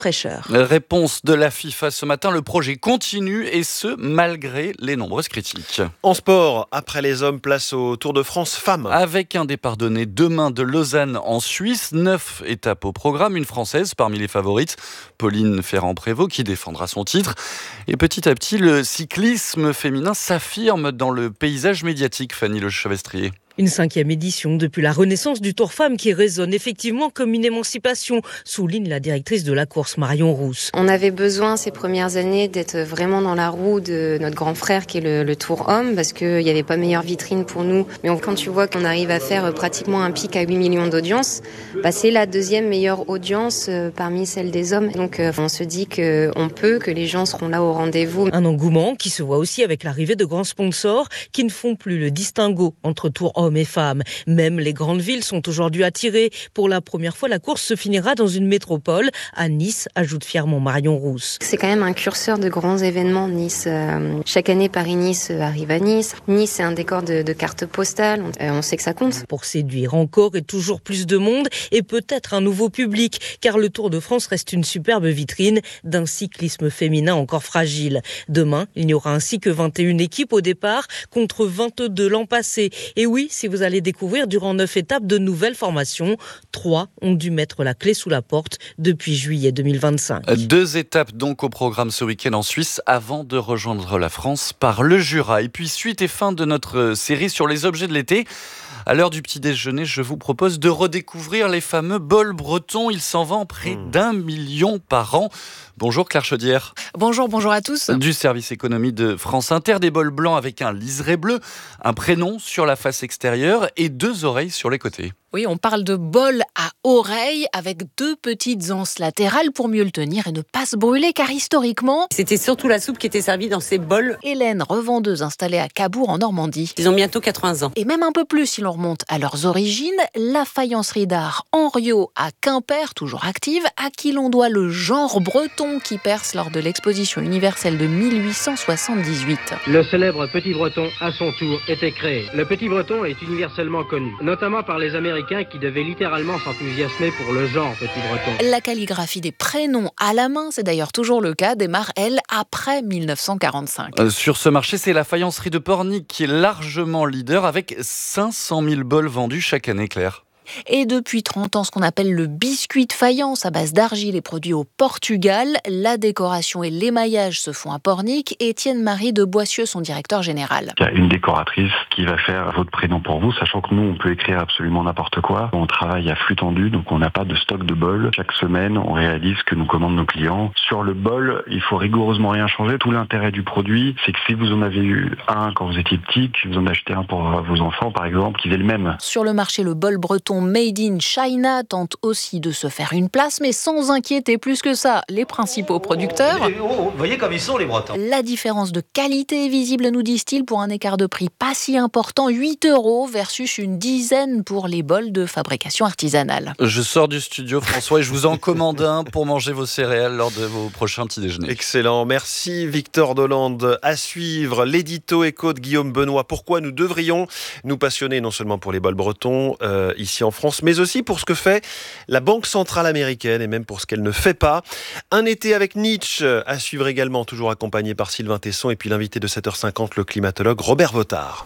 fraîcheur. Réponse de la FIFA ce matin, le projet continue et ce, malgré les nombreuses critiques. En sport, après les hommes, place au Tour de France femmes. Avec un départ donné demain de Lausanne en Suisse, 9 étapes au programme, une française parmi les favorites, Pauline Ferrand-Prévot, qui défendra son titre. Et petit à petit, le cyclisme féminin s'affirme dans le paysage médiatique, Fanny Le Chevestrier. Une 5e édition depuis la renaissance du Tour Femmes qui résonne effectivement comme une émancipation, souligne la directrice de la course Marion Rousse. On avait besoin ces premières années d'être vraiment dans la roue de notre grand frère qui est le Tour Homme parce qu'il n'y avait pas meilleure vitrine pour nous. Mais quand tu vois qu'on arrive à faire pratiquement un pic à 8 millions d'audience, c'est la deuxième meilleure audience parmi celle des hommes. Donc on se dit qu'on peut, que les gens seront là au rendez-vous. Un engouement qui se voit aussi avec l'arrivée de grands sponsors qui ne font plus le distinguo entre Tour Hommes et femmes. Même les grandes villes sont aujourd'hui attirées. Pour la première fois, la course se finira dans une métropole, à Nice, ajoute fièrement Marion Rousse. C'est quand même un curseur de grands événements, Nice. Chaque année, Paris-Nice arrive à Nice. Nice, c'est un décor de cartes postales. On sait que ça compte. Pour séduire encore et toujours plus de monde et peut-être un nouveau public, car le Tour de France reste une superbe vitrine d'un cyclisme féminin encore fragile. Demain, il n'y aura ainsi que 21 équipes au départ contre 22 l'an passé. Et oui, si vous allez découvrir durant 9 étapes de nouvelles formations, 3 ont dû mettre la clé sous la porte depuis juillet 2025. 2 étapes donc au programme ce week-end en Suisse avant de rejoindre la France par le Jura. Et puis suite et fin de notre série sur les objets de l'été. À l'heure du petit déjeuner, je vous propose de redécouvrir les fameux bols bretons. Il s'en vend près d'1 million par an. Bonjour Claire Chaudière. Bonjour à tous. Du service économie de France Inter, des bols blancs avec un liseré bleu, un prénom sur la face extérieure et 2 oreilles sur les côtés. Oui, on parle de bol à oreilles avec 2 petites anses latérales pour mieux le tenir et ne pas se brûler, car historiquement, c'était surtout la soupe qui était servie dans ces bols. Hélène, revendeuse installée à Cabourg en Normandie. Ils ont bientôt 80 ans. Et même un peu plus si l'on remonte à leurs origines, la faïencerie d'art Henriot à Quimper, toujours active, à qui l'on doit le genre breton qui perce lors de l'exposition universelle de 1878. Le célèbre Petit Breton, à son tour, était créé. Le Petit Breton est universellement connu, notamment par les Américains qui devaient littéralement s'enthousiasmer pour le genre Petit Breton. La calligraphie des prénoms à la main, c'est d'ailleurs toujours le cas, démarre, elle, après 1945. Sur ce marché, c'est la faïencerie de Pornic qui est largement leader avec 500 000 bols vendus chaque année, Claire. Et depuis 30 ans, ce qu'on appelle le biscuit de faïence à base d'argile est produit au Portugal. La décoration et l'émaillage se font à Pornic. Étienne-Marie de Boissieu, son directeur général. Il y a une décoratrice qui va faire votre prénom pour vous, sachant que nous, on peut écrire absolument n'importe quoi. On travaille à flux tendu, donc on n'a pas de stock de bols. Chaque semaine, on réalise ce que nous commandent nos clients. Sur le bol, il faut rigoureusement rien changer. Tout l'intérêt du produit, c'est que si vous en avez eu un quand vous étiez petit, que vous en achetez un pour vos enfants, par exemple, qu'ils aient le même. Sur le marché, le bol breton Made in China tente aussi de se faire une place, mais sans inquiéter plus que ça les principaux producteurs. Vous voyez comme ils sont les Bretons. La différence de qualité est visible, nous disent-ils, pour un écart de prix pas si important, 8 € versus une dizaine pour les bols de fabrication artisanale. Je sors du studio, François, et je vous en commande un pour manger vos céréales lors de vos prochains petits déjeuners. Excellent, merci Victor Dolande. À suivre, l'édito éco de Guillaume Benoît. Pourquoi nous devrions nous passionner non seulement pour les bols bretons ici en France, mais aussi pour ce que fait la Banque centrale américaine et même pour ce qu'elle ne fait pas. Un été avec Nietzsche à suivre également, toujours accompagné par Sylvain Tesson et puis l'invité de 7h50, le climatologue Robert Votard.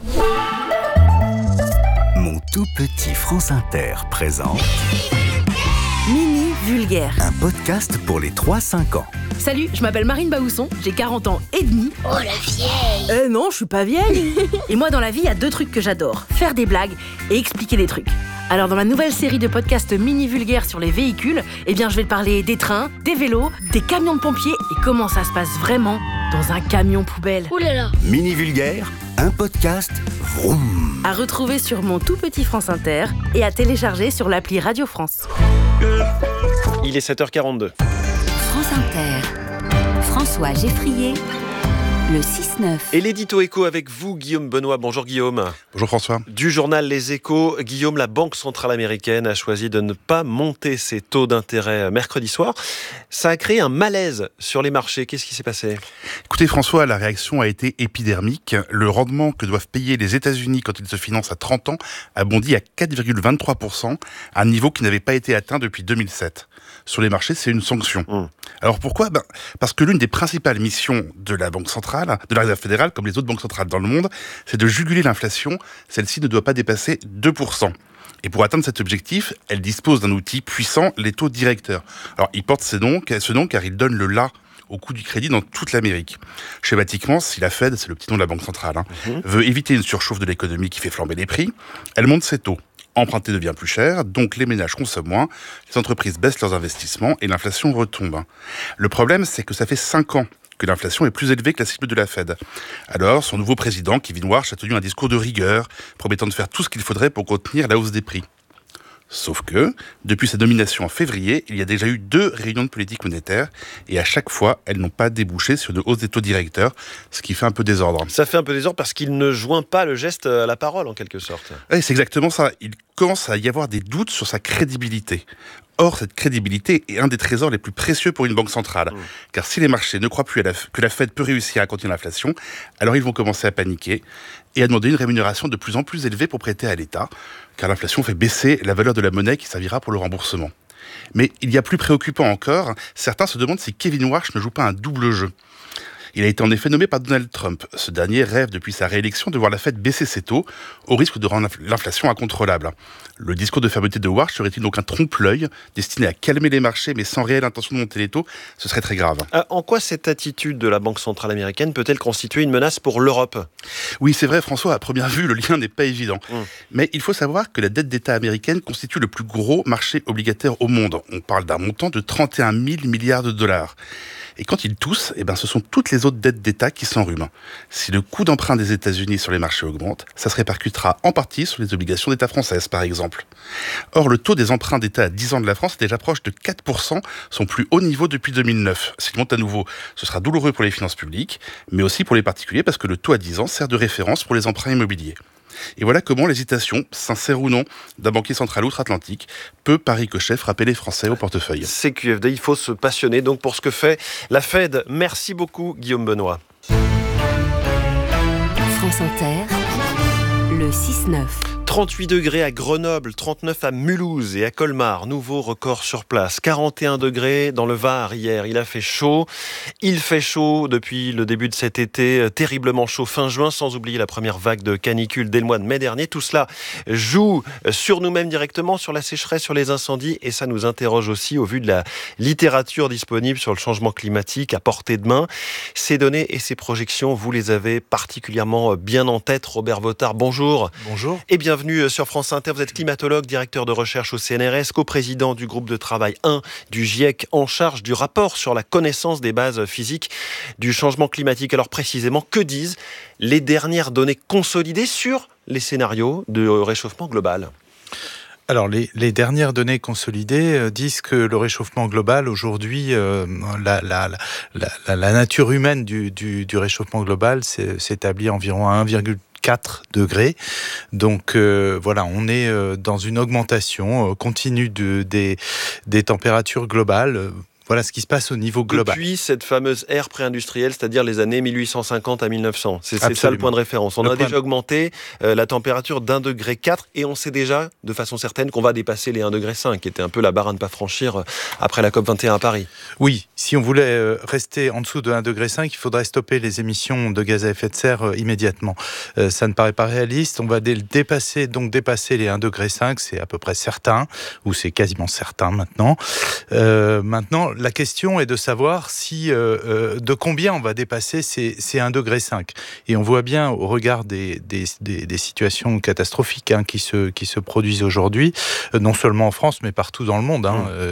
Mon tout petit France Inter présente Mini Vulgaire, un podcast pour les 3-5 ans. Salut, je m'appelle Marine Baousson, j'ai 40 ans et demi. Oh la vieille! Non, je suis pas vieille. Et moi dans la vie, il y a 2 trucs que j'adore, faire des blagues et expliquer des trucs. Alors dans ma nouvelle série de podcasts mini vulgaires sur les véhicules, je vais te parler des trains, des vélos, des camions de pompiers et comment ça se passe vraiment dans un camion poubelle. Ouh là là! Mini Vulgaire, un podcast vroom. À retrouver sur mon tout petit France Inter et à télécharger sur l'appli Radio France. Il est 7h42. France Inter. François Geffrier Le 6-9. Et l'édito éco avec vous, Guillaume Benoît. Bonjour Guillaume. Bonjour François. Du journal Les Échos, Guillaume, la Banque centrale américaine a choisi de ne pas monter ses taux d'intérêt mercredi soir. Ça a créé un malaise sur les marchés. Qu'est-ce qui s'est passé ? Écoutez François, la réaction a été épidermique. Le rendement que doivent payer les États-Unis quand ils se financent à 30 ans a bondi à 4,23%, un niveau qui n'avait pas été atteint depuis 2007. Sur les marchés, c'est une sanction. Alors pourquoi ? Parce que l'une des principales missions de la Banque centrale, de la Réserve fédérale, comme les autres banques centrales dans le monde, c'est de juguler l'inflation. Celle-ci ne doit pas dépasser 2%. Et pour atteindre cet objectif, elle dispose d'un outil puissant, les taux directeurs. Alors, il porte ce nom car il donne le la au coût du crédit dans toute l'Amérique. Schématiquement, si la Fed, c'est le petit nom de la Banque centrale, veut éviter une surchauffe de l'économie qui fait flamber les prix, elle monte ses taux. Emprunter devient plus cher, donc les ménages consomment moins, les entreprises baissent leurs investissements et l'inflation retombe. Le problème, c'est que ça fait 5 ans que l'inflation est plus élevée que la cible de la Fed. Alors, son nouveau président, Kevin Warsh, a tenu un discours de rigueur, promettant de faire tout ce qu'il faudrait pour contenir la hausse des prix. Sauf que, depuis sa nomination en février, il y a déjà eu 2 réunions de politique monétaire, et à chaque fois, elles n'ont pas débouché sur de hausse des taux directeurs, ce qui fait un peu désordre. Ça fait un peu désordre parce qu'il ne joint pas le geste à la parole, en quelque sorte. Oui, c'est exactement ça. Il commence à y avoir des doutes sur sa crédibilité. Or, cette crédibilité est un des trésors les plus précieux pour une banque centrale. Car si les marchés ne croient plus que la Fed peut réussir à contenir l'inflation, alors ils vont commencer à paniquer et à demander une rémunération de plus en plus élevée pour prêter à l'État, car l'inflation fait baisser la valeur de la monnaie qui servira pour le remboursement. Mais il y a plus préoccupant encore, certains se demandent si Kevin Warsh ne joue pas un double jeu. Il a été en effet nommé par Donald Trump. Ce dernier rêve depuis sa réélection de voir la Fed baisser ses taux, au risque de rendre l'inflation incontrôlable. Le discours de fermeté de Warsh serait-il donc un trompe-l'œil, destiné à calmer les marchés, mais sans réelle intention de monter les taux ? Ce serait très grave. En quoi cette attitude de la Banque centrale américaine peut-elle constituer une menace pour l'Europe ? Oui, c'est vrai François, à première vue, le lien n'est pas évident. Mais il faut savoir que la dette d'État américaine constitue le plus gros marché obligataire au monde. On parle d'un montant de 31 000 milliards de dollars. Et quand ils toussent, ce sont toutes les autres dettes d'État qui s'enrhument. Si le coût d'emprunt des États-Unis sur les marchés augmente, ça se répercutera en partie sur les obligations d'État françaises, par exemple. Or, le taux des emprunts d'État à 10 ans de la France est déjà proche de 4%, son plus haut niveau depuis 2009. S'il monte à nouveau, ce sera douloureux pour les finances publiques, mais aussi pour les particuliers, parce que le taux à 10 ans sert de référence pour les emprunts immobiliers. Et voilà comment l'hésitation, sincère ou non, d'un banquier central outre-Atlantique peut par ricochet frapper les Français au portefeuille. C'est QFD, il faut se passionner donc pour ce que fait la Fed. Merci beaucoup Guillaume Benoît. France Inter, le 6-9. 38 degrés à Grenoble, 39 à Mulhouse et à Colmar. Nouveau record sur place. 41 degrés dans le Var hier. Il a fait chaud. Il fait chaud depuis le début de cet été. Terriblement chaud fin juin, sans oublier la première vague de canicule dès le mois de mai dernier. Tout cela joue sur nous-mêmes directement, sur la sécheresse, sur les incendies. Et ça nous interroge aussi au vu de la littérature disponible sur le changement climatique à portée de main. Ces données et ces projections, vous les avez particulièrement bien en tête. Robert Votard, bonjour. Bonjour. Et bienvenue sur France Inter. Vous êtes climatologue, directeur de recherche au CNRS, coprésident du groupe de travail 1 du GIEC en charge du rapport sur la connaissance des bases physiques du changement climatique. Alors précisément, que disent les dernières données consolidées sur les scénarios de réchauffement global ? Alors, les dernières données consolidées disent que le réchauffement global, aujourd'hui, la nature humaine du réchauffement global s'établit environ à 1,4 degrés. Donc voilà, on est dans une augmentation continue des températures globales. Voilà ce qui se passe au niveau global. Depuis cette fameuse ère pré-industrielle, c'est-à-dire les années 1850 à 1900. C'est ça le point de référence. On a déjà augmenté la température d'1,4 degré et on sait déjà, de façon certaine, qu'on va dépasser les 1,5 degré, qui était un peu la barre à ne pas franchir après la COP21 à Paris. Oui, si on voulait rester en dessous de 1,5 degré, il faudrait stopper les émissions de gaz à effet de serre immédiatement. Ça ne paraît pas réaliste. On va dépasser les 1,5 degré, c'est à peu près certain, ou c'est quasiment certain maintenant. Maintenant, la question est de savoir de combien on va dépasser ces 1,5 degré. Et on voit bien au regard des situations catastrophiques qui se produisent aujourd'hui, non seulement en France mais partout dans le monde,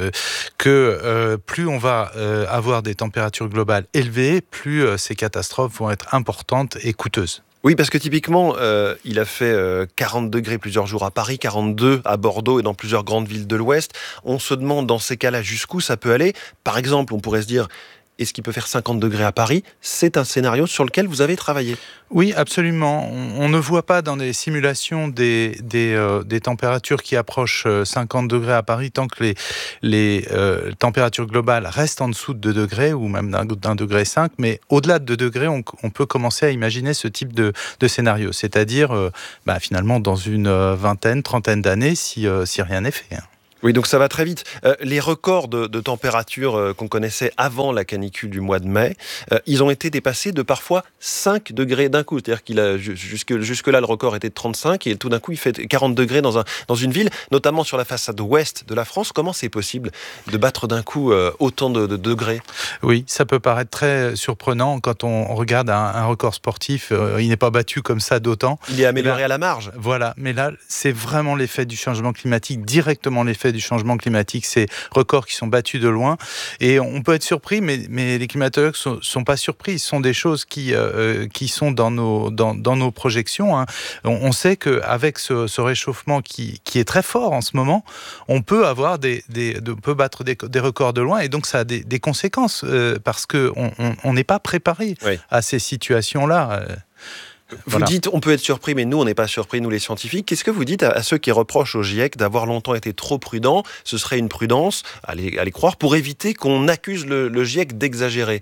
que plus on va avoir des températures globales élevées, plus ces catastrophes vont être importantes et coûteuses. Oui, parce que typiquement, il a fait 40 degrés plusieurs jours à Paris, 42 à Bordeaux et dans plusieurs grandes villes de l'Ouest. On se demande dans ces cas-là jusqu'où ça peut aller. Par exemple, on pourrait se dire, et ce qui peut faire 50 degrés à Paris, c'est un scénario sur lequel vous avez travaillé. Oui, absolument. On ne voit pas dans les simulations des températures qui approchent 50 degrés à Paris tant que les températures globales restent en dessous de 2 degrés ou même d'un degré 5. Mais au-delà de 2 degrés, on peut commencer à imaginer ce type de scénario. C'est-à-dire, finalement, dans une trentaine d'années, si rien n'est fait. Oui, donc ça va très vite. Les records de température qu'on connaissait avant la canicule du mois de mai, ils ont été dépassés de parfois 5 degrés d'un coup. C'est-à-dire qu'il a jusque-là, le record était de 35 et tout d'un coup, il fait 40 degrés dans une ville, notamment sur la façade ouest de la France. Comment c'est possible de battre d'un coup autant de degrés ? Oui, ça peut paraître très surprenant quand on regarde un record sportif. Il n'est pas battu comme ça d'autant. Il est amélioré à la marge. Voilà, mais là, c'est vraiment l'effet du changement climatique, directement l'effet du changement climatique, ces records qui sont battus de loin. Et on peut être surpris, mais les climatologues sont pas surpris. Ce sont des choses qui sont dans nos projections. Hein. On sait qu'avec ce réchauffement qui est très fort en ce moment, on peut avoir peut battre des records de loin, et donc ça a des conséquences parce que on n'est pas préparé à ces situations-là. Vous dites, on peut être surpris, mais nous, on n'est pas surpris, nous les scientifiques. Qu'est-ce que vous dites à ceux qui reprochent au GIEC d'avoir longtemps été trop prudents ? Ce serait une prudence, à les croire, pour éviter qu'on accuse le GIEC d'exagérer.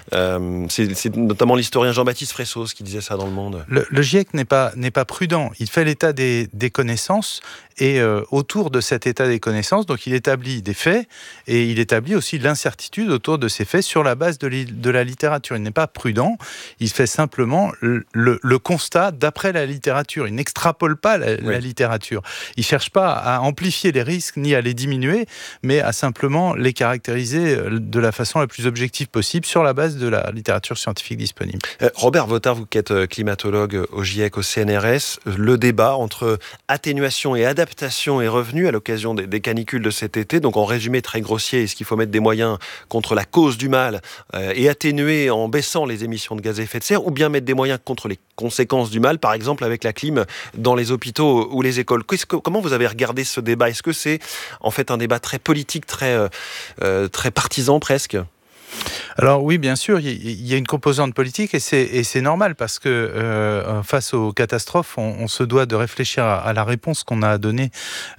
C'est notamment l'historien Jean-Baptiste Fressos qui disait ça dans Le Monde. Le GIEC n'est pas prudent. Il fait l'état des connaissances, et autour de cet état des connaissances, donc il établit des faits, et il établit aussi l'incertitude autour de ces faits sur la base de la littérature. Il n'est pas prudent, il fait simplement le constat d'après la littérature. Il n'extrapole pas la littérature. Il ne cherche pas à amplifier les risques ni à les diminuer, mais à simplement les caractériser de la façon la plus objective possible sur la base de la littérature scientifique disponible. Robert Votard, vous qui êtes climatologue au GIEC, au CNRS, le débat entre atténuation et adaptation est revenu à l'occasion des canicules de cet été. Donc en résumé très grossier, est-ce qu'il faut mettre des moyens contre la cause du mal et atténuer en baissant les émissions de gaz à effet de serre, ou bien mettre des moyens contre les conséquences du mal, par exemple avec la clim dans les hôpitaux ou les écoles. Comment vous avez regardé ce débat ? Est-ce que c'est en fait un débat très politique, très partisan presque ? Alors oui, bien sûr, il y a une composante politique, et c'est normal parce que face aux catastrophes, on se doit de réfléchir à la réponse qu'on a à donner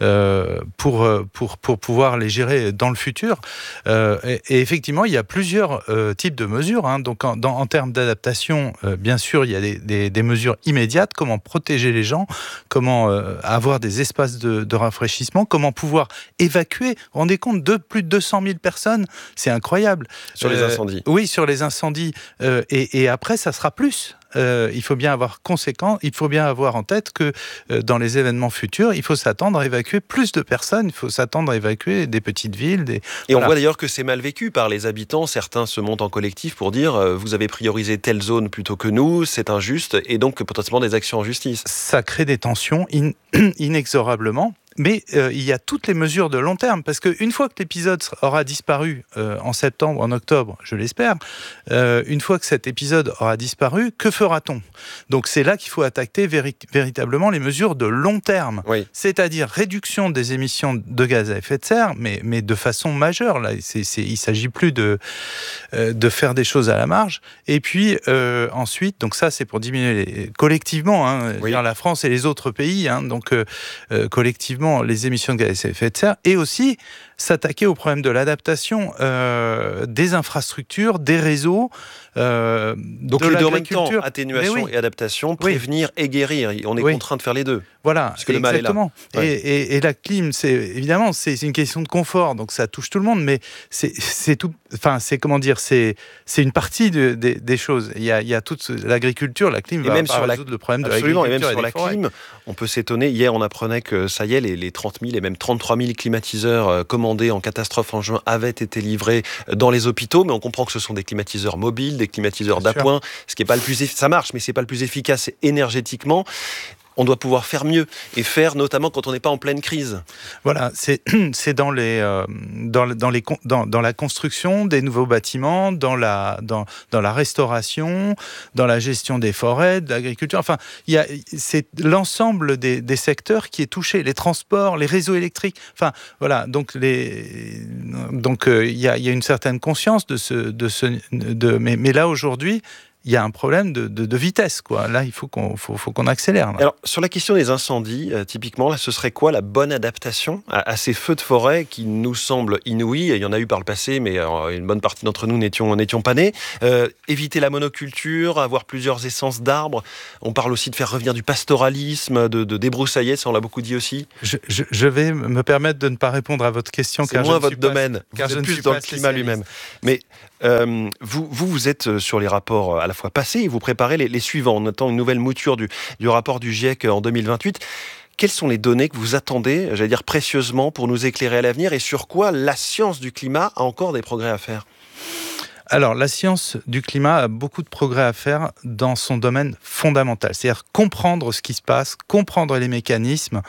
pour pouvoir les gérer dans le futur. Et effectivement, il y a plusieurs types de mesures. Hein. Donc en termes d'adaptation, bien sûr, il y a des mesures immédiates. Comment protéger les gens, comment avoir des espaces de rafraîchissement, comment pouvoir évacuer. Vous vous rendez compte de plus de 200 000 personnes, c'est incroyable. Sur les incendies. Oui, sur les incendies. Et après, ça sera plus. Il faut bien avoir en tête que dans les événements futurs, il faut s'attendre à évacuer plus de personnes, il faut s'attendre à évacuer des petites villes. Et on voit d'ailleurs que c'est mal vécu par les habitants. Certains se montent en collectif pour dire vous avez priorisé telle zone plutôt que nous, c'est injuste, et donc potentiellement des actions en justice. Ça crée des tensions inexorablement. Mais il y a toutes les mesures de long terme, parce qu'une fois que l'épisode aura disparu en septembre, en octobre, je l'espère, une fois que cet épisode aura disparu, que fera-t-on ? Donc c'est là qu'il faut attaquer véritablement les mesures de long terme, c'est-à-dire réduction des émissions de gaz à effet de serre, mais de façon majeure. Là, il ne s'agit plus de faire des choses à la marge. Et puis ensuite, donc ça c'est pour diminuer collectivement, la France et les autres pays, donc collectivement, les émissions de gaz à effet de serre, et aussi s'attaquer au problème de l'adaptation des infrastructures, des réseaux, donc les deux en même temps, atténuation et adaptation, prévenir et guérir. On est contraint de faire les deux. Voilà, parce que le mal est là. Et la clim, c'est une question de confort, donc ça touche tout le monde, mais c'est tout. Enfin, c'est une partie des choses. Il y a toute l'agriculture, la clim, va pas résoudre le problème de l'agriculture. Et même sur la clim, on peut s'étonner. Hier, on apprenait que ça y est, les 30 000 et même 33 000 climatiseurs commandés en catastrophe en juin avaient été livrés dans les hôpitaux, mais on comprend que ce sont des climatiseurs mobiles, des climatiseurs d'appoint, ce qui est pas le plus ça marche, mais c'est pas le plus efficace énergétiquement. on doit pouvoir faire mieux, et faire notamment quand on n'est pas en pleine crise. Voilà, c'est dans la construction des nouveaux bâtiments, dans la restauration, dans la gestion des forêts, de l'agriculture. Enfin, c'est l'ensemble des secteurs qui est touché, les transports, les réseaux électriques. Enfin, voilà. Donc il y a une certaine conscience mais là aujourd'hui, il y a un problème de vitesse, quoi. Là, il faut qu'on accélère. Là. Alors, sur la question des incendies, typiquement, là, ce serait quoi la bonne adaptation à ces feux de forêt qui nous semblent inouïs? Il y en a eu par le passé, mais une bonne partie d'entre nous n'étions pas nés. Éviter la monoculture, avoir plusieurs essences d'arbres. On parle aussi de faire revenir du pastoralisme, de débroussailler, ça on l'a beaucoup dit aussi. Je vais me permettre de ne pas répondre à votre question, car je ne votre suis domaine. Car vous je êtes ne plus suis dans pas le climat lui-même. Mais vous êtes sur les rapports à la fois passés et vous préparez les suivants. On attend une nouvelle mouture du rapport du GIEC en 2028. Quelles sont les données que vous attendez, j'allais dire précieusement, pour nous éclairer à l'avenir et sur quoi la science du climat a encore des progrès à faire ? Alors, la science du climat a beaucoup de progrès à faire dans son domaine fondamental. C'est-à-dire comprendre ce qui se passe, comprendre les mécanismes,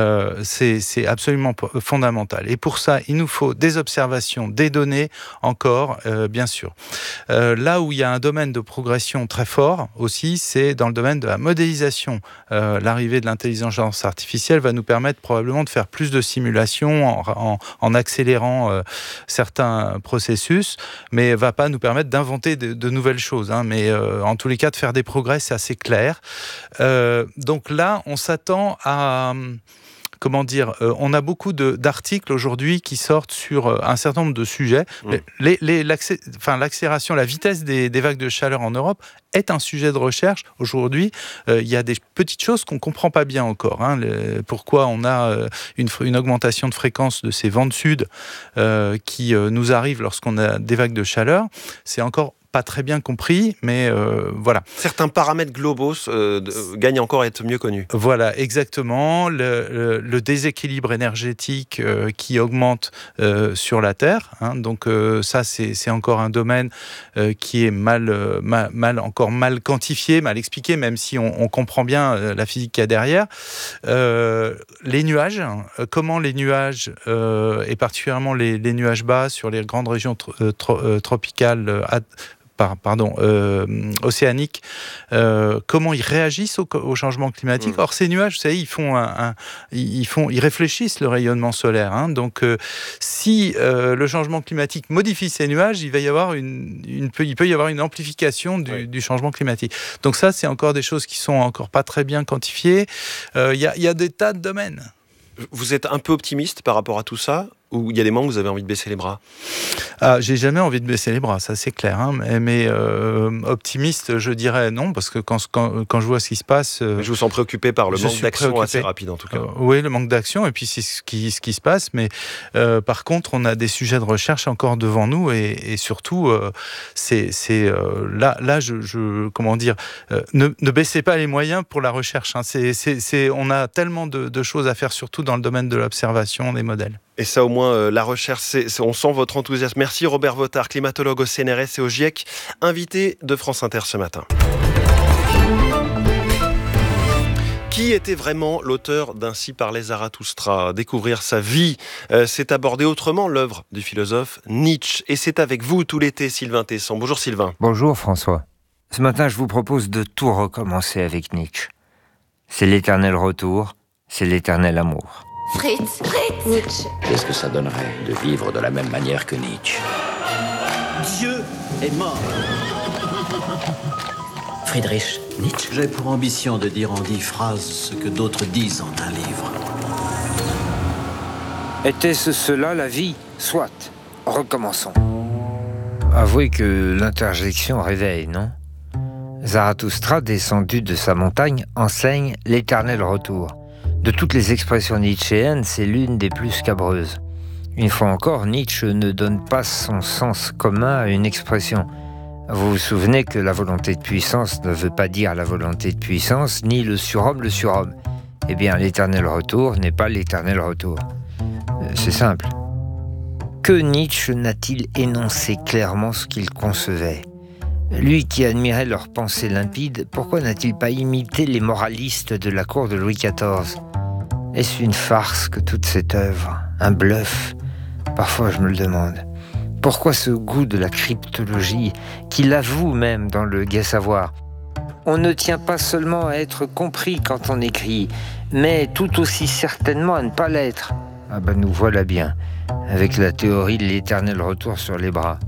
c'est absolument fondamental. Et pour ça, il nous faut des observations, des données encore, bien sûr. Là où il y a un domaine de progression très fort aussi, c'est dans le domaine de la modélisation. L'arrivée de l'intelligence artificielle va nous permettre probablement de faire plus de simulations en accélérant certains processus, mais va pas nous permettre d'inventer de nouvelles choses, hein, mais en tous les cas de faire des progrès, c'est assez clair. Donc là, on s'attend à... Comment dire, on a beaucoup d'articles aujourd'hui qui sortent sur un certain nombre de sujets. L'accélération, la vitesse des vagues de chaleur en Europe est un sujet de recherche. Aujourd'hui, il y a des petites choses qu'on ne comprend pas bien encore. Hein. Pourquoi on a une augmentation de fréquence de ces vents de sud qui nous arrivent lorsqu'on a des vagues de chaleur. C'est encore pas très bien compris, mais voilà. Certains paramètres globaux gagnent encore à être mieux connus. Voilà, exactement. Le déséquilibre énergétique qui augmente sur la Terre. Hein, donc ça, c'est encore un domaine qui est encore mal quantifié, mal expliqué, même si on comprend bien la physique qu'il y a derrière. Les nuages, comment les nuages, et particulièrement les nuages bas sur les grandes régions tropicales, océaniques, comment ils réagissent au changement climatique. Or, ces nuages, vous savez, ils réfléchissent le rayonnement solaire. Hein. Donc, si le changement climatique modifie ces nuages, il peut y avoir une amplification du changement climatique. Donc ça, c'est encore des choses qui sont encore pas très bien quantifiées. Il y a des tas de domaines. Vous êtes un peu optimiste par rapport à tout ça ? Ou il y a des moments où vous avez envie de baisser les bras? J'ai jamais envie de baisser les bras, ça c'est clair. Hein, mais optimiste, je dirais non, parce que quand je vois ce qui se passe... je vous sens préoccupé par le manque d'action assez rapide en tout cas. Oui, le manque d'action, et puis c'est ce qui se passe. Mais par contre, on a des sujets de recherche encore devant nous, et surtout, là, comment dire, ne baissez pas les moyens pour la recherche. Hein, on a tellement de choses à faire, surtout dans le domaine de l'observation des modèles. Et ça, au moins, la recherche, on sent votre enthousiasme. Merci Robert Votard, climatologue au CNRS et au GIEC, invité de France Inter ce matin. Qui était vraiment l'auteur d'Ainsi parlait Zarathustra? Découvrir sa vie, c'est aborder autrement l'œuvre du philosophe Nietzsche. Et c'est avec vous tout l'été, Sylvain Tesson. Bonjour Sylvain. Bonjour François. Ce matin, je vous propose de tout recommencer avec Nietzsche. C'est l'éternel retour, c'est l'éternel amour. Fritz, Nietzsche. Qu'est-ce que ça donnerait de vivre de la même manière que Nietzsche? Dieu est mort. Friedrich Nietzsche. J'ai pour ambition de dire en 10 phrases ce que d'autres disent en un livre. Était-ce cela la vie? Soit. Recommençons. Avouez que l'interjection réveille, non? Zarathustra, descendu de sa montagne, enseigne l'éternel retour. De toutes les expressions nietzschéennes, c'est l'une des plus scabreuses. Une fois encore, Nietzsche ne donne pas son sens commun à une expression. Vous vous souvenez que la volonté de puissance ne veut pas dire la volonté de puissance, ni le surhomme le surhomme. Eh bien, l'éternel retour n'est pas l'éternel retour. C'est simple. Que Nietzsche n'a-t-il énoncé clairement ce qu'il concevait? Lui qui admirait leurs pensées limpides, pourquoi n'a-t-il pas imité les moralistes de la cour de Louis XIV ? Est-ce une farce que toute cette œuvre ? Un bluff ? Parfois je me le demande. Pourquoi ce goût de la cryptologie, qu'il avoue même dans le Gai Savoir ? On ne tient pas seulement à être compris quand on écrit, mais tout aussi certainement à ne pas l'être. Ah ben nous voilà bien, avec la théorie de l'éternel retour sur les bras.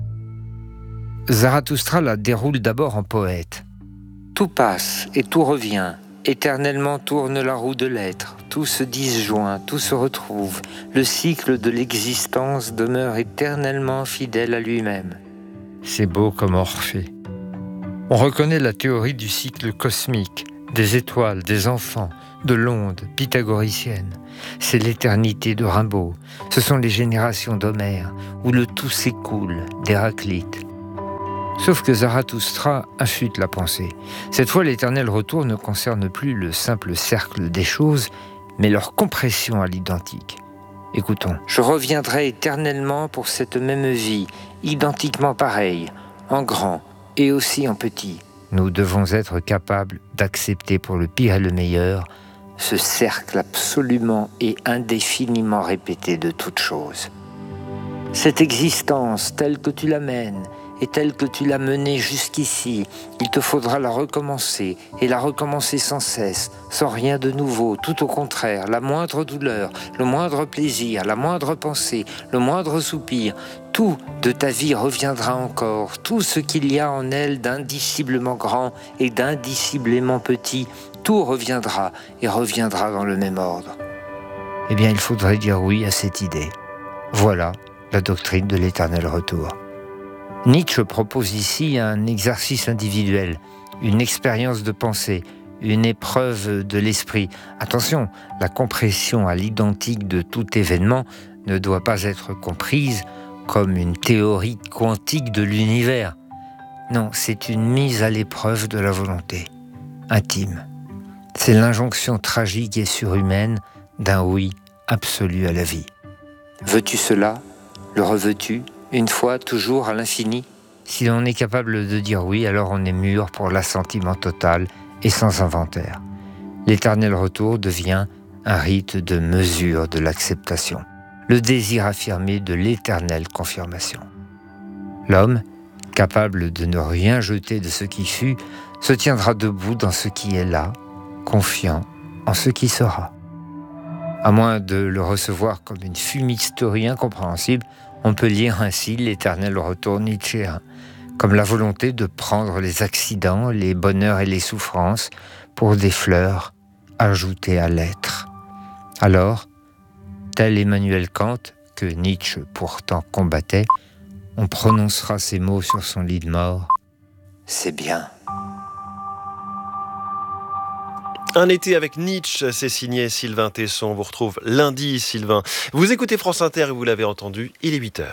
Zarathustra la déroule d'abord en poète. Tout passe et tout revient, éternellement tourne la roue de l'être, tout se disjoint, tout se retrouve, le cycle de l'existence demeure éternellement fidèle à lui-même. C'est beau comme Orphée. On reconnaît la théorie du cycle cosmique, des étoiles, des enfants, de l'onde pythagoricienne. C'est l'éternité de Rimbaud, ce sont les générations d'Homère, où le tout s'écoule d'Héraclite. Sauf que Zarathustra affûte la pensée. Cette fois, l'éternel retour ne concerne plus le simple cercle des choses, mais leur compression à l'identique. Écoutons. « Je reviendrai éternellement pour cette même vie, identiquement pareille, en grand et aussi en petit. » Nous devons être capables d'accepter pour le pire et le meilleur ce cercle absolument et indéfiniment répété de toutes choses. Cette existence telle que tu la mènes, et telle que tu l'as menée jusqu'ici, il te faudra la recommencer, et la recommencer sans cesse, sans rien de nouveau, tout au contraire, la moindre douleur, le moindre plaisir, la moindre pensée, le moindre soupir, tout de ta vie reviendra encore, tout ce qu'il y a en elle d'indiciblement grand et d'indiciblement petit, tout reviendra et reviendra dans le même ordre. Eh bien, il faudrait dire oui à cette idée. Voilà la doctrine de l'éternel retour. Nietzsche propose ici un exercice individuel, une expérience de pensée, une épreuve de l'esprit. Attention, la compression à l'identique de tout événement ne doit pas être comprise comme une théorie quantique de l'univers. Non, c'est une mise à l'épreuve de la volonté, intime. C'est l'injonction tragique et surhumaine d'un oui absolu à la vie. Veux-tu cela ? Le reveux-tu ? Une fois, toujours, à l'infini. Si l'on est capable de dire oui, alors on est mûr pour l'assentiment total et sans inventaire. L'éternel retour devient un rite de mesure de l'acceptation, le désir affirmé de l'éternelle confirmation. L'homme, capable de ne rien jeter de ce qui fut, se tiendra debout dans ce qui est là, confiant en ce qui sera. À moins de le recevoir comme une fumisterie incompréhensible, on peut lire ainsi l'éternel retour nietzschéen, comme la volonté de prendre les accidents, les bonheurs et les souffrances pour des fleurs ajoutées à l'être. Alors, tel Emmanuel Kant, que Nietzsche pourtant combattait, on prononcera ces mots sur son lit de mort. C'est bien. Un été avec Nietzsche, c'est signé Sylvain Tesson. On vous retrouve lundi, Sylvain. Vous écoutez France Inter et vous l'avez entendu, il est 8h.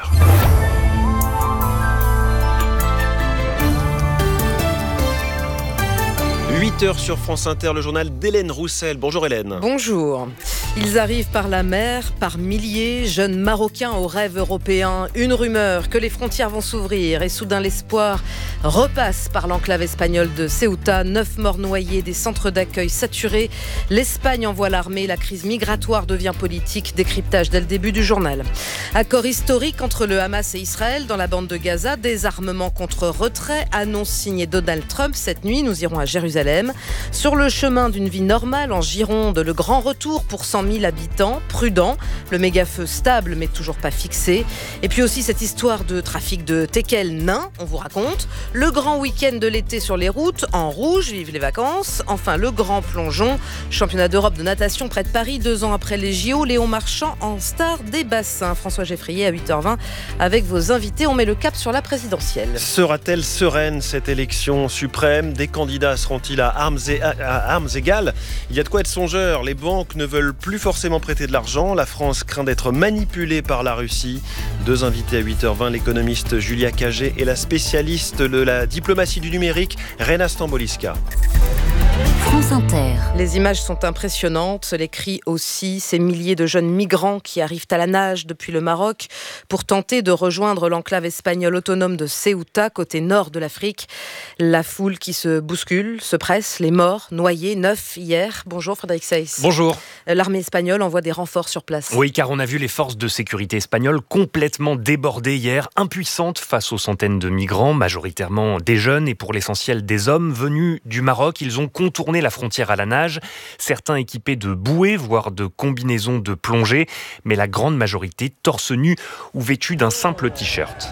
8h sur France Inter, le journal d'Hélène Roussel. Bonjour Hélène. Bonjour. Ils arrivent par la mer, par milliers, jeunes Marocains aux rêves européens. Une rumeur que les frontières vont s'ouvrir et soudain l'espoir repasse par l'enclave espagnole de Ceuta. 9 morts noyés, des centres d'accueil saturés. L'Espagne envoie l'armée, la crise migratoire devient politique. Décryptage dès le début du journal. Accord historique entre le Hamas et Israël dans la bande de Gaza. Désarmement contre retrait. Annonce signée Donald Trump. Cette nuit, nous irons à Jérusalem. Sur le chemin d'une vie normale en Gironde, le grand retour pour 100 000 habitants, prudent, le méga-feu stable mais toujours pas fixé. Et puis aussi cette histoire de trafic de teckels nains, on vous raconte. Le grand week-end de l'été sur les routes, en rouge, vive les vacances. Enfin, le grand plongeon, championnat d'Europe de natation près de Paris, 2 ans après les JO. Léon Marchand en star des bassins. François Geffrier à 8h20 avec vos invités. On met le cap sur la présidentielle. Sera-t-elle sereine cette élection suprême ? Des candidats seront-ils à armes égales ? Il y a de quoi être songeur. Les banques ne veulent plus forcément prêter de l'argent. La France craint d'être manipulée par la Russie. 2 invités à 8h20, l'économiste Julia Cagé et la spécialiste de la diplomatie du numérique, Rena Stamboliska. France Inter. Les images sont impressionnantes, les cris aussi. Ces milliers de jeunes migrants qui arrivent à la nage depuis le Maroc pour tenter de rejoindre l'enclave espagnole autonome de Ceuta, côté nord de l'Afrique. La foule qui se bouscule, se presse, les morts, noyés, 9 hier. Bonjour Frédéric Seyss. Bonjour. L'armée espagnole envoie des renforts sur place. Oui, car on a vu les forces de sécurité espagnoles complètement débordées hier, impuissantes face aux centaines de migrants, majoritairement des jeunes et pour l'essentiel des hommes venus du Maroc. Ils ont contourné la frontière à la nage, certains équipés de bouées, voire de combinaisons de plongée, mais la grande majorité torse nu ou vêtus d'un simple t-shirt.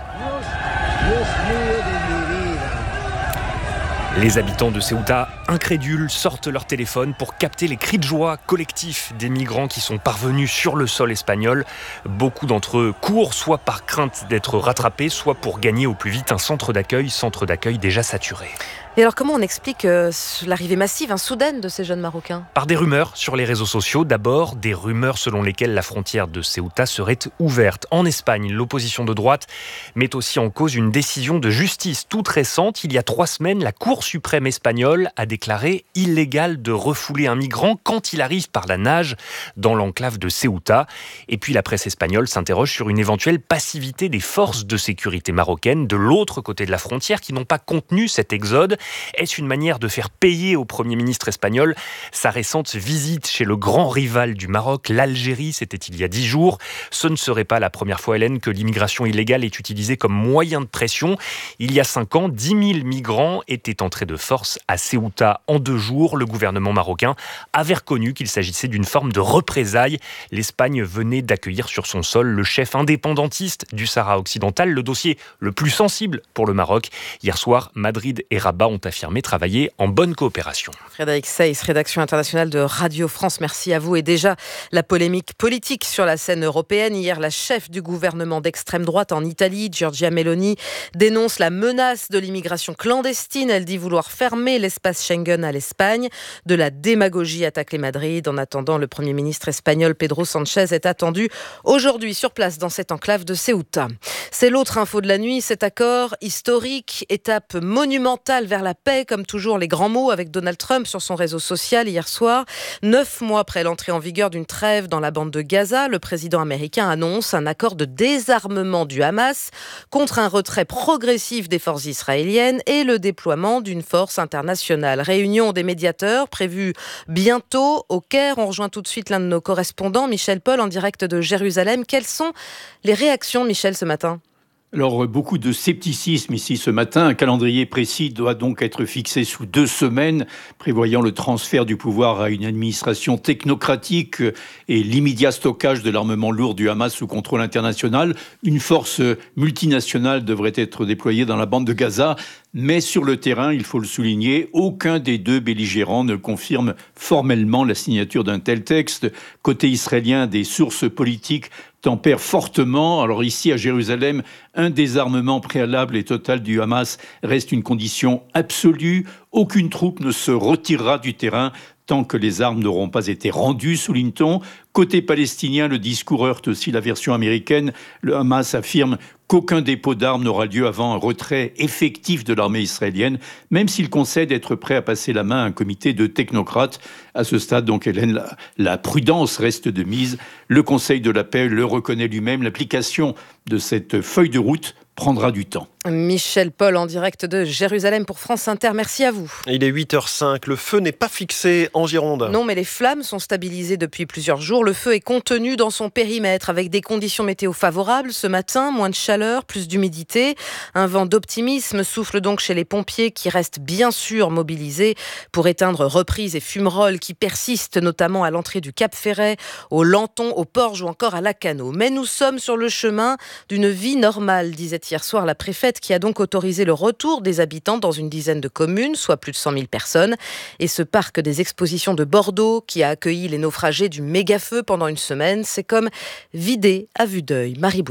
Les habitants de Ceuta, incrédules, sortent leur téléphone pour capter les cris de joie collectifs des migrants qui sont parvenus sur le sol espagnol. Beaucoup d'entre eux courent, soit par crainte d'être rattrapés, soit pour gagner au plus vite un centre d'accueil déjà saturé. Et alors comment on explique l'arrivée massive, soudaine de ces jeunes Marocains ? Par des rumeurs sur les réseaux sociaux. D'abord, des rumeurs selon lesquelles la frontière de Ceuta serait ouverte. En Espagne, l'opposition de droite met aussi en cause une décision de justice toute récente. Il y a 3 semaines, la Cour suprême espagnole a déclaré illégal de refouler un migrant quand il arrive par la nage dans l'enclave de Ceuta. Et puis la presse espagnole s'interroge sur une éventuelle passivité des forces de sécurité marocaines de l'autre côté de la frontière qui n'ont pas contenu cet exode. Est-ce une manière de faire payer au Premier ministre espagnol sa récente visite chez le grand rival du Maroc, l'Algérie? C'était il y a 10 jours. Ce ne serait pas la première fois, Hélène, que l'immigration illégale est utilisée comme moyen de pression. Il y a 5 ans, 10 000 migrants étaient entrés de force à Ceuta en 2 jours. Le gouvernement marocain avait reconnu qu'il s'agissait d'une forme de représailles. L'Espagne venait d'accueillir sur son sol le chef indépendantiste du Sahara occidental, le dossier le plus sensible pour le Maroc. Hier soir, Madrid et Rabat ont affirmé travailler en bonne coopération. Frédéric Seyss, rédaction internationale de Radio France, merci à vous. Et déjà, la polémique politique sur la scène européenne. Hier, la chef du gouvernement d'extrême droite en Italie, Giorgia Meloni, dénonce la menace de l'immigration clandestine. Elle dit vouloir fermer l'espace Schengen à l'Espagne. De la démagogie attaque les Madrid. En attendant, le Premier ministre espagnol Pedro Sánchez est attendu aujourd'hui sur place dans cette enclave de Ceuta. C'est l'autre info de la nuit, cet accord historique, étape monumentale vers la paix, comme toujours les grands mots avec Donald Trump sur son réseau social hier soir. 9 mois après l'entrée en vigueur d'une trêve dans la bande de Gaza, le président américain annonce un accord de désarmement du Hamas contre un retrait progressif des forces israéliennes et le déploiement d'une force internationale. Réunion des médiateurs prévue bientôt au Caire. On rejoint tout de suite l'un de nos correspondants, Michel Paul, en direct de Jérusalem. Quelles sont les réactions, Michel, ce matin ? Alors, beaucoup de scepticisme ici ce matin. Un calendrier précis doit donc être fixé sous 2 semaines, prévoyant le transfert du pouvoir à une administration technocratique et l'immédiat stockage de l'armement lourd du Hamas sous contrôle international. Une force multinationale devrait être déployée dans la bande de Gaza. Mais sur le terrain, il faut le souligner, aucun des 2 belligérants ne confirme formellement la signature d'un tel texte. Côté israélien, des sources politiques tempère fortement. Alors ici, à Jérusalem, un désarmement préalable et total du Hamas reste une condition absolue. Aucune troupe ne se retirera du terrain tant que les armes n'auront pas été rendues, souligne-t-on. Côté palestinien, le discours heurte aussi la version américaine. Le Hamas affirme qu'aucun dépôt d'armes n'aura lieu avant un retrait effectif de l'armée israélienne, même s'il concède être prêt à passer la main à un comité de technocrates. À ce stade, donc, Hélène, la prudence reste de mise. Le Conseil de la paix le reconnaît lui-même. L'application de cette feuille de route prendra du temps. Michel Paul en direct de Jérusalem pour France Inter. Merci à vous. Il est 8h05. Le feu n'est pas fixé en Gironde. Non, mais les flammes sont stabilisées depuis plusieurs jours. Le feu est contenu dans son périmètre avec des conditions météo favorables. Ce matin, moins de chaleur, plus d'humidité. Un vent d'optimisme souffle donc chez les pompiers qui restent bien sûr mobilisés pour éteindre reprises et fumerolles qui persistent notamment à l'entrée du Cap Ferret, au Lanton, au Porge ou encore à Lacanau. Mais nous sommes sur le chemin d'une vie normale, disait hier soir la préfète, qui a donc autorisé le retour des habitants dans une dizaine de communes, soit plus de 100 000 personnes. Et ce parc des expositions de Bordeaux, qui a accueilli les naufragés du méga-feu pendant une semaine, c'est comme vidé à vue d'œil. Marie Boueda.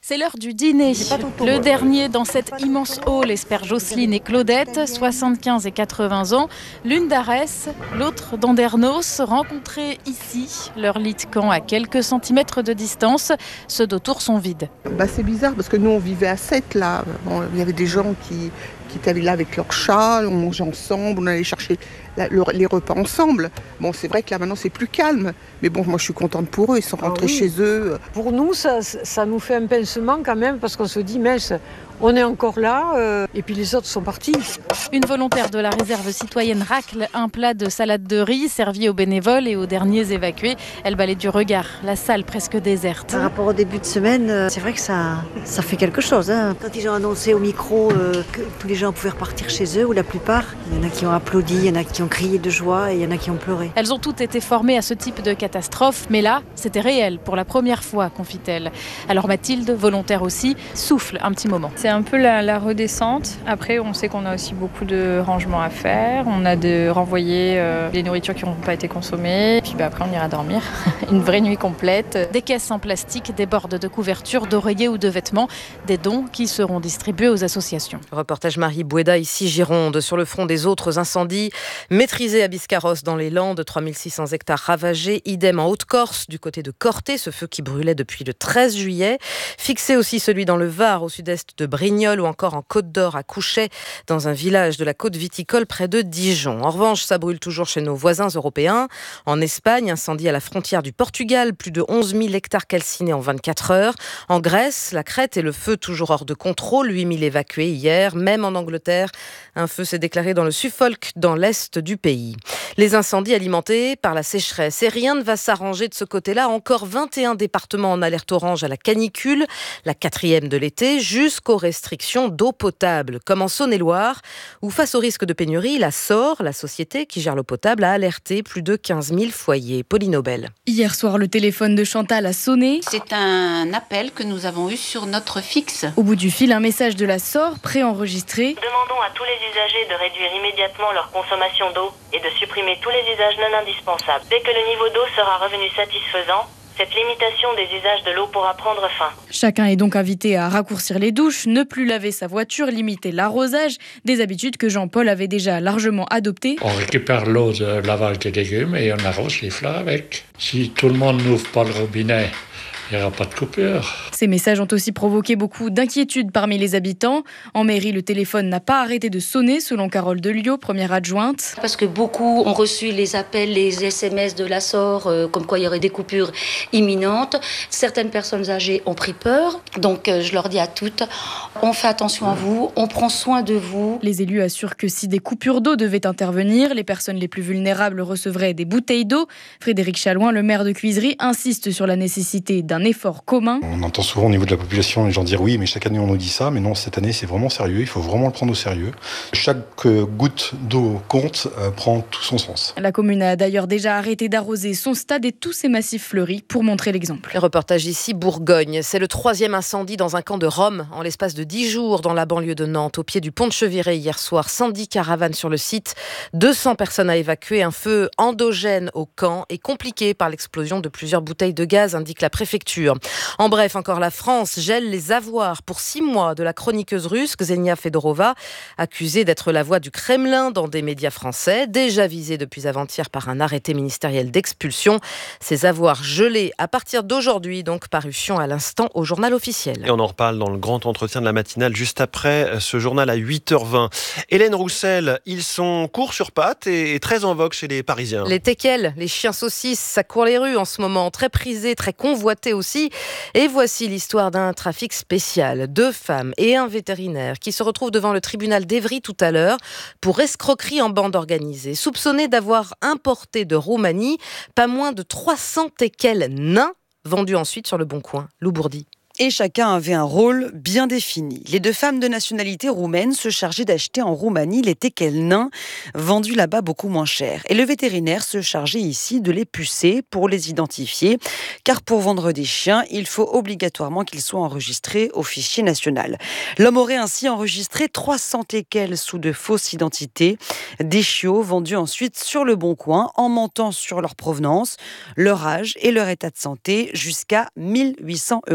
C'est l'heure du dîner. Le dernier dans cette immense hall espère Jocelyne et Claudette, 75 et 80 ans. L'une d'Arès, l'autre d'Andernos, rencontrés ici. Leur lit de camp à quelques centimètres de distance. Ceux d'autour sont vides. C'est bizarre parce que nous on vivait à 7 là. Il y avait des gens qui étaient là avec leur chat, on mangeait ensemble, on allait chercher les repas ensemble. C'est vrai que là maintenant c'est plus calme. Mais moi je suis contente pour eux, ils sont rentrés chez eux. Pour nous ça nous fait un pincement quand même parce qu'on se dit mince, on est encore là et puis les autres sont partis. Une volontaire de la réserve citoyenne racle un plat de salade de riz servi aux bénévoles et aux derniers évacués. Elle balaie du regard la salle presque déserte. Par rapport au début de semaine, c'est vrai que ça fait quelque chose. Quand ils ont annoncé au micro que tous les gens pouvaient repartir chez eux, ou la plupart, il y en a qui ont applaudi, il y en a qui ont crié de joie et il y en a qui ont pleuré. Elles ont toutes été formées à ce type de catastrophe, mais là, c'était réel pour la première fois, confie-t-elle. Alors Mathilde, volontaire aussi, souffle un petit moment. C'est un peu la redescente. Après, on sait qu'on a aussi beaucoup de rangements à faire. On a de renvoyer les nourritures qui n'ont pas été consommées. Puis après, on ira dormir. Une vraie nuit complète. Des caisses en plastique, des bordes de couverture, d'oreillers ou de vêtements. Des dons qui seront distribués aux associations. Reportage Marie Bouéda, ici Gironde. Sur le front des autres incendies, maîtrisés à Biscarrosse dans les Landes, 3600 hectares ravagés. Idem en Haute-Corse, du côté de Corté, ce feu qui brûlait depuis le 13 juillet. Fixé aussi celui dans le Var, au sud-est de Brignoles, ou encore en Côte d'Or à Couchet, dans un village de la côte viticole près de Dijon. En revanche, ça brûle toujours chez nos voisins européens. En Espagne, incendie à la frontière du Portugal, plus de 11 000 hectares calcinés en 24 heures. En Grèce, la crête et le feu toujours hors de contrôle, 8 000 évacués hier. Même en Angleterre, un feu s'est déclaré dans le Suffolk, dans l'est du pays. Les incendies alimentés par la sécheresse. Et rien ne va s'arranger de ce côté-là. Encore 21 départements en alerte orange à la canicule, la 4e de l'été, jusqu'aux restrictions d'eau potable, comme en Saône-et-Loire, où face au risque de pénurie, la SOR, la société qui gère l'eau potable, a alerté plus de 15 000 foyers. Pauline Nobel. Hier soir, le téléphone de Chantal a sonné. C'est un appel que nous avons eu sur notre fixe. Au bout du fil, un message de la SOR préenregistré. Demandons à tous les usagers de réduire immédiatement leur consommation d'eau et de supprimer tous les usages non indispensables. Dès que le niveau d'eau sera revenu satisfaisant, cette limitation des usages de l'eau pourra prendre fin. Chacun est donc invité à raccourcir les douches, ne plus laver sa voiture, limiter l'arrosage, des habitudes que Jean-Paul avait déjà largement adoptées. On récupère l'eau de lavage des légumes et on arrose les fleurs avec. Si tout le monde n'ouvre pas le robinet, il n'y aura pas de coupure. Ces messages ont aussi provoqué beaucoup d'inquiétudes parmi les habitants. En mairie, le téléphone n'a pas arrêté de sonner, selon Carole Delio, première adjointe. Parce que beaucoup ont reçu les appels, les SMS de la SOR, comme quoi il y aurait des coupures imminentes. Certaines personnes âgées ont pris peur. Donc je leur dis à toutes, on fait attention à vous, on prend soin de vous. Les élus assurent que si des coupures d'eau devaient intervenir, les personnes les plus vulnérables recevraient des bouteilles d'eau. Frédéric Chalouin, le maire de Cuisery, insiste sur la nécessité d'un effort commun. On entend souvent au niveau de la population les gens dire oui, mais chaque année on nous dit ça, mais non, cette année c'est vraiment sérieux, il faut vraiment le prendre au sérieux. Chaque goutte d'eau compte, prend tout son sens. La commune a d'ailleurs déjà arrêté d'arroser son stade et tous ses massifs fleuris pour montrer l'exemple. Le reportage ici, Bourgogne. C'est le 3e incendie dans un camp de Rome en l'espace de 10 jours dans la banlieue de Nantes, au pied du pont de Cheviré hier soir. 110 caravanes sur le site, 200 personnes à évacuer. Un feu endogène au camp et compliqué par l'explosion de plusieurs bouteilles de gaz, indique la préfecture. En bref, encore la France gèle les avoirs pour 6 mois de la chroniqueuse russe Ksenia Fedorova, accusée d'être la voix du Kremlin dans des médias français, déjà visée depuis avant-hier par un arrêté ministériel d'expulsion. Ces avoirs gelés à partir d'aujourd'hui, donc parution à l'instant au journal officiel. Et on en reparle dans le grand entretien de la matinale juste après ce journal à 8h20. Hélène Roussel, ils sont courts sur pattes et très en vogue chez les Parisiens. Les teckels, les chiens saucisses, ça court les rues en ce moment, très prisés, très convoités aussi. Et voici l'histoire d'un trafic spécial. 2 femmes et un vétérinaire qui se retrouvent devant le tribunal d'Évry tout à l'heure pour escroquerie en bande organisée, soupçonnés d'avoir importé de Roumanie pas moins de 300 teckels nains vendus ensuite sur le Bon Coin. Lou Bourdi. Et chacun avait un rôle bien défini. Les 2 femmes de nationalité roumaine se chargeaient d'acheter en Roumanie les teckels nains, vendus là-bas beaucoup moins cher. Et le vétérinaire se chargeait ici de les pucer pour les identifier, car pour vendre des chiens, il faut obligatoirement qu'ils soient enregistrés au fichier national. L'homme aurait ainsi enregistré 300 teckels sous de fausses identités, des chiots vendus ensuite sur le Bon Coin en mentant sur leur provenance, leur âge et leur état de santé jusqu'à 1 800 €.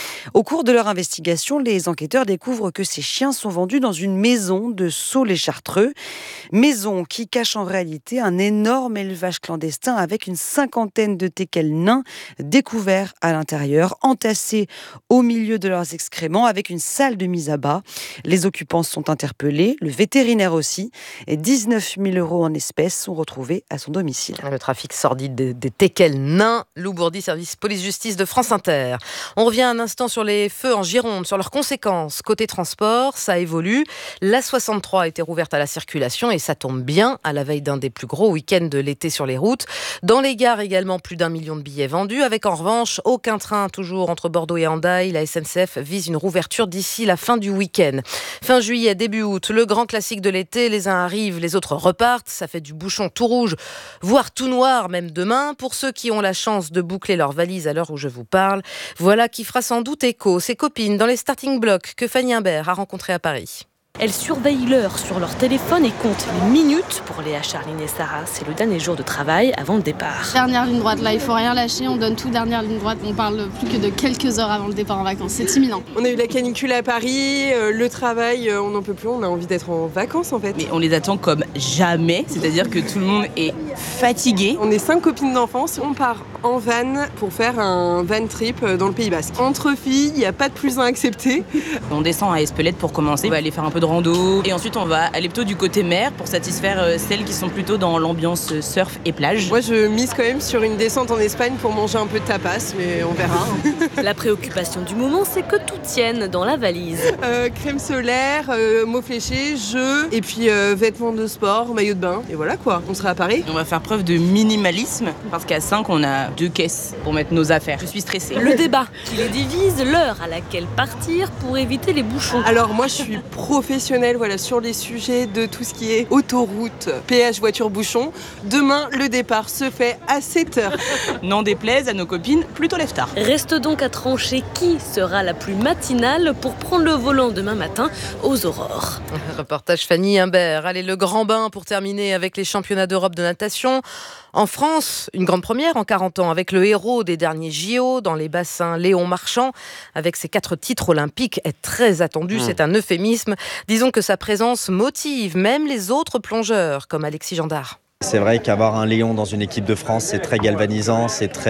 Au cours de leur investigation, les enquêteurs découvrent que ces chiens sont vendus dans une maison de Sceaux-les-Chartreux. Maison qui cache en réalité un énorme élevage clandestin avec une 50aine de teckels nains découverts à l'intérieur, entassés au milieu de leurs excréments avec une salle de mise à bas. Les occupants sont interpellés, le vétérinaire aussi, et 19 000 € en espèces sont retrouvés à son domicile. Le trafic sordide des teckels nains. Lou Bourdi, service police-justice de France Inter. On revient un instant sur les feux en Gironde, sur leurs conséquences. Côté transport, ça évolue. La 63 a été rouverte à la circulation et ça tombe bien à la veille d'un des plus gros week-ends de l'été sur les routes. Dans les gares également, plus d'1 million de billets vendus, avec en revanche aucun train toujours entre Bordeaux et Hendaye. La SNCF vise une rouverture d'ici la fin du week-end. Fin juillet, début août, le grand classique de l'été, les uns arrivent, les autres repartent. Ça fait du bouchon tout rouge, voire tout noir même demain. Pour ceux qui ont la chance de boucler leurs valises à l'heure où je vous parle, voilà qui fera sans doute écho. Ses copines dans les starting blocks que Fanny Imbert a rencontrées à Paris. Elles surveillent l'heure sur leur téléphone et comptent les minutes. Pour Léa, Charline et Sarah, c'est le dernier jour de travail avant le départ. Dernière ligne droite, là, il faut rien lâcher, on donne tout dernière ligne droite. On parle plus que de quelques heures avant le départ en vacances, c'est imminent. On a eu la canicule à Paris, le travail, on n'en peut plus, on a envie d'être en vacances en fait. Mais on les attend comme jamais, c'est-à-dire que tout le monde est fatigué. On est 5 copines d'enfance, on part en van pour faire un van trip dans le Pays Basque. Entre filles, il n'y a pas de plus 1 accepté. On descend à Espelette pour commencer, on va aller faire un peu de rando et ensuite on va aller plutôt du côté mer pour satisfaire celles qui sont plutôt dans l'ambiance surf et plage. Moi je mise quand même sur une descente en Espagne pour manger un peu de tapas, mais on verra. La préoccupation du moment, c'est que tout tienne dans la valise. Crème solaire, mots fléchés, jeux, et puis vêtements de sport, maillot de bain, et voilà quoi, on sera à Paris. On va faire preuve de minimalisme parce qu'à 5 on a 2 caisses pour mettre nos affaires. Je suis stressée. Le débat qui les divise, l'heure à laquelle partir pour éviter les bouchons. Alors moi je suis professionnelle sur les sujets de tout ce qui est autoroute, péage, voiture, bouchon. Demain, le départ se fait à 7h. N'en déplaise à nos copines, plutôt lève-tard. Reste donc à trancher qui sera la plus matinale pour prendre le volant demain matin aux aurores. Reportage Fanny Imbert. Allez, le grand bain pour terminer avec les championnats d'Europe de natation. En France, une grande première en 40 ans avec le héros des derniers JO dans les bassins, Léon Marchand, avec ses 4 titres olympiques, est très attendu, c'est un euphémisme. Disons que sa présence motive même les autres plongeurs, comme Alexis Gendard. C'est vrai qu'avoir un Léon dans une équipe de France, c'est très galvanisant,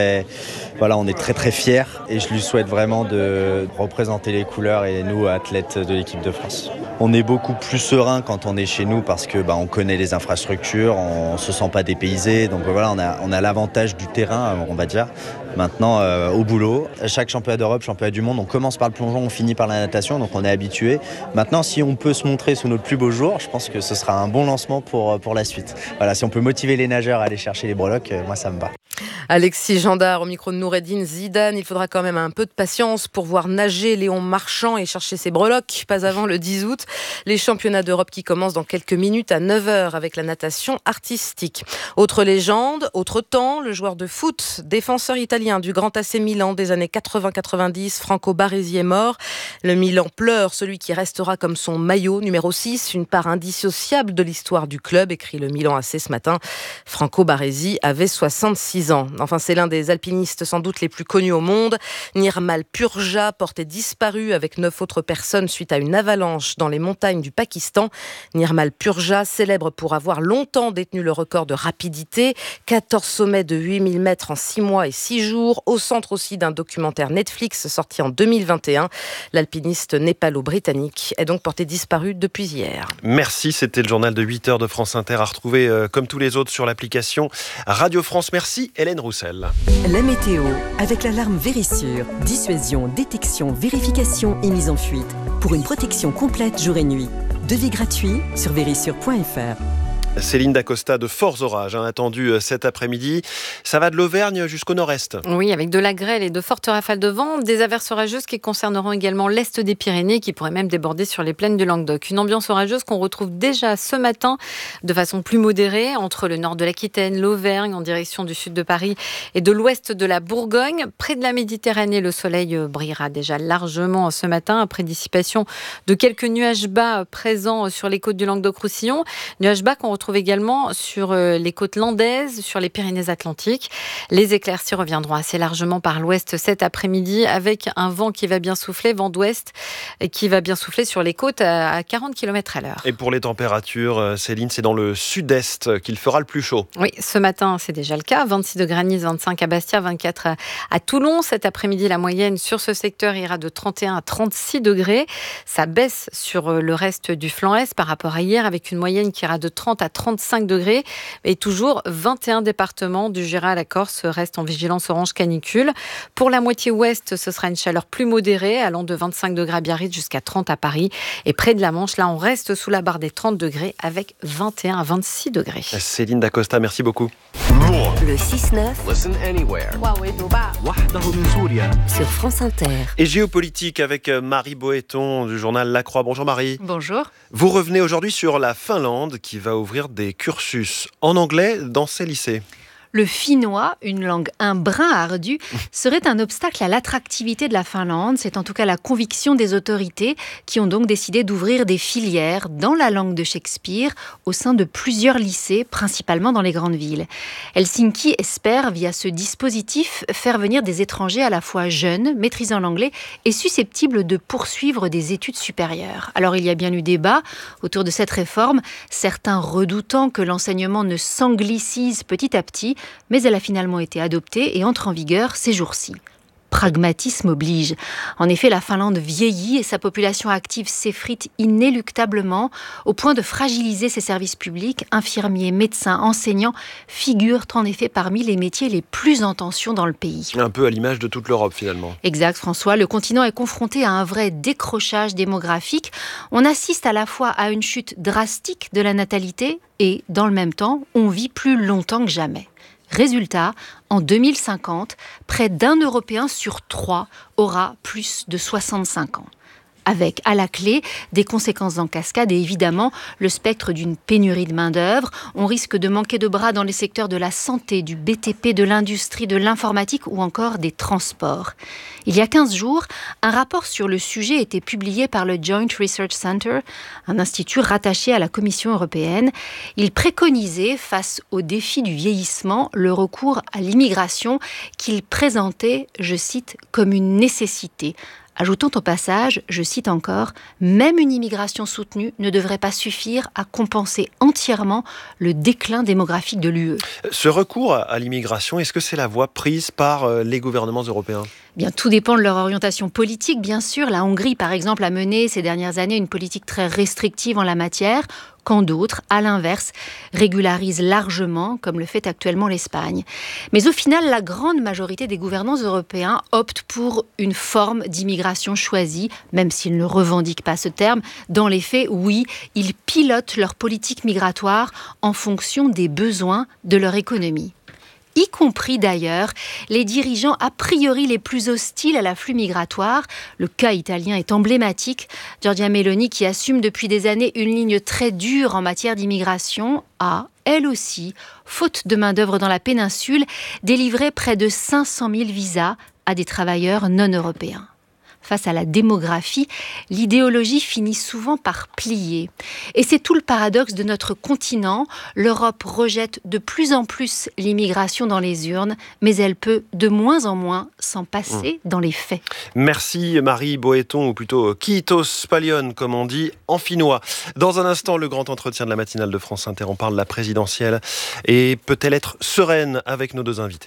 on est très très fiers et je lui souhaite vraiment de représenter les couleurs et nous, athlètes de l'équipe de France. On est beaucoup plus serein quand on est chez nous parce que on connaît les infrastructures, on se sent pas dépaysé, donc voilà, on a l'avantage du terrain, on va dire. Maintenant, au boulot, chaque championnat d'Europe, championnat du monde, on commence par le plongeon, on finit par la natation, donc on est habitué. Maintenant, si on peut se montrer sous notre plus beau jour, je pense que ce sera un bon lancement pour la suite. Voilà, si on peut motiver les nageurs à aller chercher les breloques, moi ça me va. Alexis Gendard au micro de Noureddine Zidane. Il faudra quand même un peu de patience pour voir nager Léon Marchand et chercher ses breloques, pas avant le 10 août. Les championnats d'Europe qui commencent dans quelques minutes à 9h avec la natation artistique. Autre légende, autre temps, le joueur de foot, défenseur italien du Grand AC Milan des années 80-90, Franco Baresi est mort. Le Milan pleure celui qui restera comme son maillot numéro 6, une part indissociable de l'histoire du club, écrit le Milan AC ce matin. Franco Baresi avait 66 ans. Enfin, c'est l'un des alpinistes sans doute les plus connus au monde. Nirmal Purja, porté disparu avec 9 autres personnes suite à une avalanche dans les montagnes du Pakistan. Nirmal Purja, célèbre pour avoir longtemps détenu le record de rapidité. 14 sommets de 8000 mètres en 6 mois et 6 jours. Au centre aussi d'un documentaire Netflix sorti en 2021. L'alpiniste népalo-britannique est donc porté disparu depuis hier. Merci, c'était le journal de 8h de France Inter à retrouver comme tous les autres sur l'application Radio France. Merci Hélène Roussel. La météo avec l'alarme Vérissure. Dissuasion, détection, vérification et mise en fuite. Pour une protection complète jour et nuit. Devis gratuit sur vérissure.fr. Céline Dacosta, de forts orages attendus cet après-midi. Ça va de l'Auvergne jusqu'au nord-est. Oui, avec de la grêle et de fortes rafales de vent, des averses orageuses qui concerneront également l'est des Pyrénées, qui pourraient même déborder sur les plaines du Languedoc. Une ambiance orageuse qu'on retrouve déjà ce matin de façon plus modérée entre le nord de l'Aquitaine, l'Auvergne, en direction du sud de Paris et de l'ouest de la Bourgogne. Près de la Méditerranée, le soleil brillera déjà largement ce matin après dissipation de quelques nuages bas présents sur les côtes du Languedoc-Roussillon. Nuages bas qu'on retrouve retrouve également sur les côtes landaises, sur les Pyrénées-Atlantiques. Les éclaircies reviendront assez largement par l'ouest cet après-midi avec un vent qui va bien souffler, vent d'ouest, qui va bien souffler sur les côtes à 40 km à l'heure. Et pour les températures, Céline, c'est dans le sud-est qu'il fera le plus chaud. Oui, ce matin, c'est déjà le cas. 26 degrés à Nice, 25 à Bastia, 24 à Toulon. Cet après-midi, la moyenne sur ce secteur ira de 31 à 36 degrés. Ça baisse sur le reste du flanc est par rapport à hier, avec une moyenne qui ira de 30 à 35 degrés. Et toujours 21 départements du Jura à la Corse restent en vigilance orange canicule. Pour la moitié ouest, ce sera une chaleur plus modérée, allant de 25 degrés à Biarritz jusqu'à 30 à Paris. Et près de la Manche, là, on reste sous la barre des 30 degrés avec 21 à 26 degrés. Céline Dacosta, merci beaucoup. Le 6-9. Listen anywhere. Sur France Inter. Et géopolitique avec Marie Boëton du journal La Croix. Bonjour Marie. Bonjour. Vous revenez aujourd'hui sur la Finlande qui va ouvrir des cursus en anglais dans ses lycées. Le finnois, une langue un brin ardue, serait un obstacle à l'attractivité de la Finlande. C'est en tout cas la conviction des autorités qui ont donc décidé d'ouvrir des filières dans la langue de Shakespeare au sein de plusieurs lycées, principalement dans les grandes villes. Helsinki espère, via ce dispositif, faire venir des étrangers à la fois jeunes, maîtrisant l'anglais et susceptibles de poursuivre des études supérieures. Alors il y a bien eu débat autour de cette réforme, certains redoutant que l'enseignement ne s'anglicise petit à petit, mais elle a finalement été adoptée et entre en vigueur ces jours-ci. Pragmatisme oblige. En effet, la Finlande vieillit et sa population active s'effrite inéluctablement au point de fragiliser ses services publics. Infirmiers, médecins, enseignants figurent en effet parmi les métiers les plus en tension dans le pays. Un peu à l'image de toute l'Europe finalement. Exact François, le continent est confronté à un vrai décrochage démographique. On assiste à la fois à une chute drastique de la natalité et, dans le même temps, on vit plus longtemps que jamais. Résultat, en 2050, près d'1 Européen sur 3 aura plus de 65 ans. Avec, à la clé, des conséquences en cascade et évidemment le spectre d'une pénurie de main-d'œuvre. On risque de manquer de bras dans les secteurs de la santé, du BTP, de l'industrie, de l'informatique ou encore des transports. Il y a 15 jours, un rapport sur le sujet était publié par le Joint Research Center, un institut rattaché à la Commission européenne. Il préconisait, face au défi du vieillissement, le recours à l'immigration qu'il présentait, je cite, comme une nécessité. Ajoutant au passage, je cite encore, « Même une immigration soutenue ne devrait pas suffire à compenser entièrement le déclin démographique de l'UE. » Ce recours à l'immigration, est-ce que c'est la voie prise par les gouvernements européens ? Bien, tout dépend de leur orientation politique, bien sûr. La Hongrie, par exemple, a mené ces dernières années une politique très restrictive en la matière, quand d'autres, à l'inverse, régularisent largement, comme le fait actuellement l'Espagne. Mais au final, la grande majorité des gouvernants européens optent pour une forme d'immigration choisie, même s'ils ne revendiquent pas ce terme. Dans les faits, oui, ils pilotent leur politique migratoire en fonction des besoins de leur économie. Y compris d'ailleurs les dirigeants a priori les plus hostiles à l'afflux migratoire. Le cas italien est emblématique. Giorgia Meloni, qui assume depuis des années une ligne très dure en matière d'immigration, a, elle aussi, faute de main-d'œuvre dans la péninsule, délivré près de 500 000 visas à des travailleurs non européens. Face à la démographie, l'idéologie finit souvent par plier. Et c'est tout le paradoxe de notre continent. L'Europe rejette de plus en plus l'immigration dans les urnes, mais elle peut de moins en moins s'en passer dans les faits. Merci Marie Boëton, ou plutôt Kiitos Palion, comme on dit en finnois. Dans un instant, le grand entretien de la matinale de France Inter. On parle de la présidentielle. Et peut-elle être sereine avec nos deux invités ?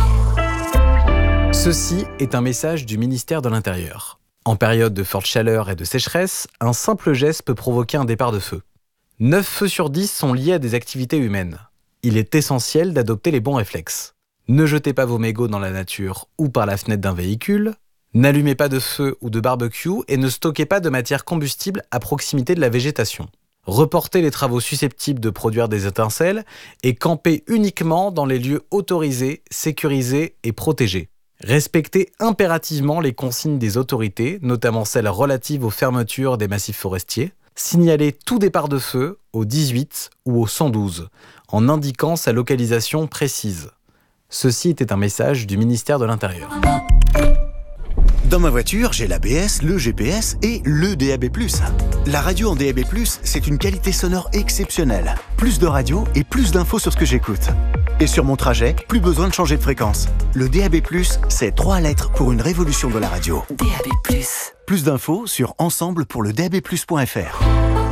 Ceci est un message du ministère de l'Intérieur. En période de forte chaleur et de sécheresse, un simple geste peut provoquer un départ de feu. 9 feux sur 10 sont liés à des activités humaines. Il est essentiel d'adopter les bons réflexes. Ne jetez pas vos mégots dans la nature ou par la fenêtre d'un véhicule. N'allumez pas de feu ou de barbecue et ne stockez pas de matière combustible à proximité de la végétation. Reportez les travaux susceptibles de produire des étincelles et campez uniquement dans les lieux autorisés, sécurisés et protégés. Respectez impérativement les consignes des autorités, notamment celles relatives aux fermetures des massifs forestiers. Signalez tout départ de feu au 18 ou au 112, en indiquant sa localisation précise. Ceci était un message du ministère de l'Intérieur. Dans ma voiture, j'ai l'ABS, le GPS et le DAB+. La radio en DAB+, c'est une qualité sonore exceptionnelle. Plus de radio et plus d'infos sur ce que j'écoute. Et sur mon trajet, plus besoin de changer de fréquence. Le DAB+, c'est 3 lettres pour une révolution de la radio. DAB+. Plus d'infos sur ensemble-pour-le-DAB+.fr.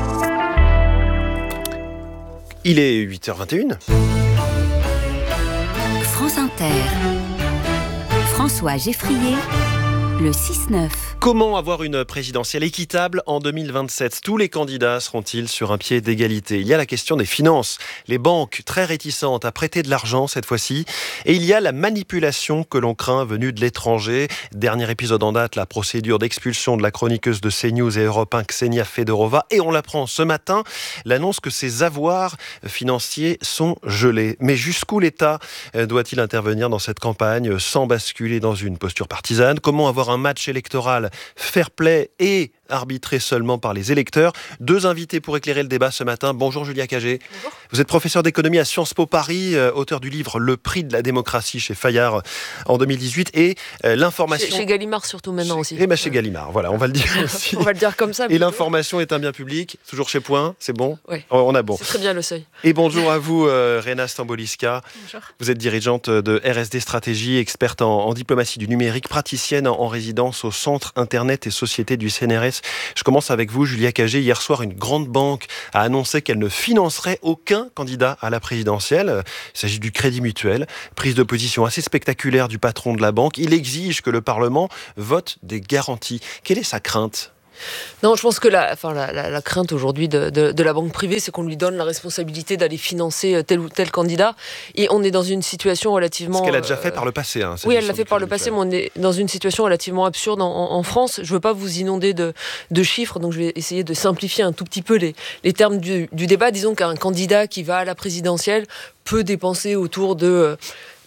Il est 8h21. France Inter. François Geffrier. Le 6-9. Comment avoir une présidentielle équitable en 2027 ? Tous les candidats seront-ils sur un pied d'égalité ? Il y a la question des finances. Les banques, très réticentes à prêter de l'argent cette fois-ci. Et il y a la manipulation que l'on craint venue de l'étranger. Dernier épisode en date, la procédure d'expulsion de la chroniqueuse de CNews et Europe 1, Ksenia Fedorova. Et on l'apprend ce matin, l'annonce que ses avoirs financiers sont gelés. Mais jusqu'où l'État doit-il intervenir dans cette campagne sans basculer dans une posture partisane ? Comment avoir un match électoral fair-play et arbitré seulement par les électeurs? Deux invités pour éclairer le débat ce matin. Bonjour Julia Cagé. Bonjour. Vous êtes professeur d'économie à Sciences Po Paris, auteur du livre Le prix de la démocratie chez Fayard en 2018 et l'information... Chez Gallimard surtout maintenant aussi. Et chez Gallimard, voilà, on va le dire aussi. On va le dire comme ça. Et l'information est un bien public, toujours chez Point, c'est bon ? Oui. On a bon. C'est très bien le seuil. Et bonjour à vous Rena Stamboliska. Bonjour. Vous êtes dirigeante de RSD Stratégie, experte en diplomatie du numérique, praticienne en résidence au Centre Internet et Société du CNRS. Je commence avec vous, Julia Cagé. Hier soir, une grande banque a annoncé qu'elle ne financerait aucun candidat à la présidentielle. Il s'agit du Crédit Mutuel. Prise de position assez spectaculaire du patron de la banque. Il exige que le Parlement vote des garanties. Quelle est sa crainte ? Non, je pense que la crainte aujourd'hui de la banque privée, c'est qu'on lui donne la responsabilité d'aller financer tel ou tel candidat. Et on est dans une situation relativement... Ce qu'elle a déjà fait par le passé. Oui, elle l'a fait par le passé, mais on est dans une situation relativement absurde en France. Je ne veux pas vous inonder de chiffres, donc je vais essayer de simplifier un tout petit peu les termes du débat. Disons qu'un candidat qui va à la présidentielle peut dépenser autour de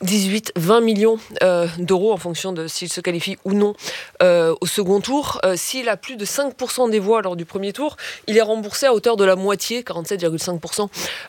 18-20 millions d'euros en fonction de s'il se qualifie ou non au second tour. S'il a plus de 5% des voix lors du premier tour, il est remboursé à hauteur de la moitié, 47,5%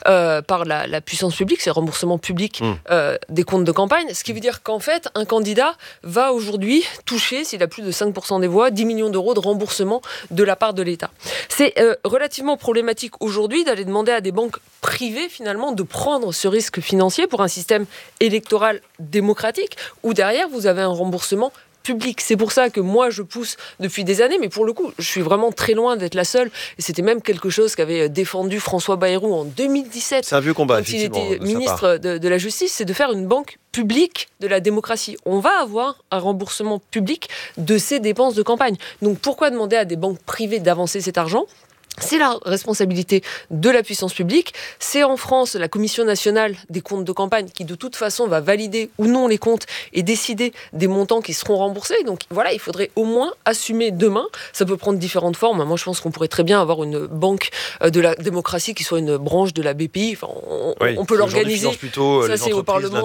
par la puissance publique, c'est le remboursement public des comptes de campagne. Ce qui veut dire qu'en fait, un candidat va aujourd'hui toucher, s'il a plus de 5% des voix, 10 millions d'euros de remboursement de la part de l'État. C'est relativement problématique aujourd'hui d'aller demander à des banques privées finalement de prendre ce risque financier pour un système électoral démocratique où derrière vous avez un remboursement public. C'est pour ça que moi je pousse depuis des années, mais pour le coup je suis vraiment très loin d'être la seule, et c'était même quelque chose qu'avait défendu François Bayrou en 2017. C'est un vieux combat, quand il était ministre de la Justice, c'est de faire une banque publique de la démocratie. On va avoir un remboursement public de ces dépenses de campagne. Donc pourquoi demander à des banques privées d'avancer cet argent ? C'est la responsabilité de la puissance publique. C'est en France la Commission nationale des comptes de campagne qui de toute façon va valider ou non les comptes et décider des montants qui seront remboursés. Donc voilà, il faudrait au moins assumer demain. Ça peut prendre différentes formes. Moi je pense qu'on pourrait très bien avoir une banque de la démocratie qui soit une branche de la BPI. Enfin, on peut l'organiser. Ça c'est au Parlement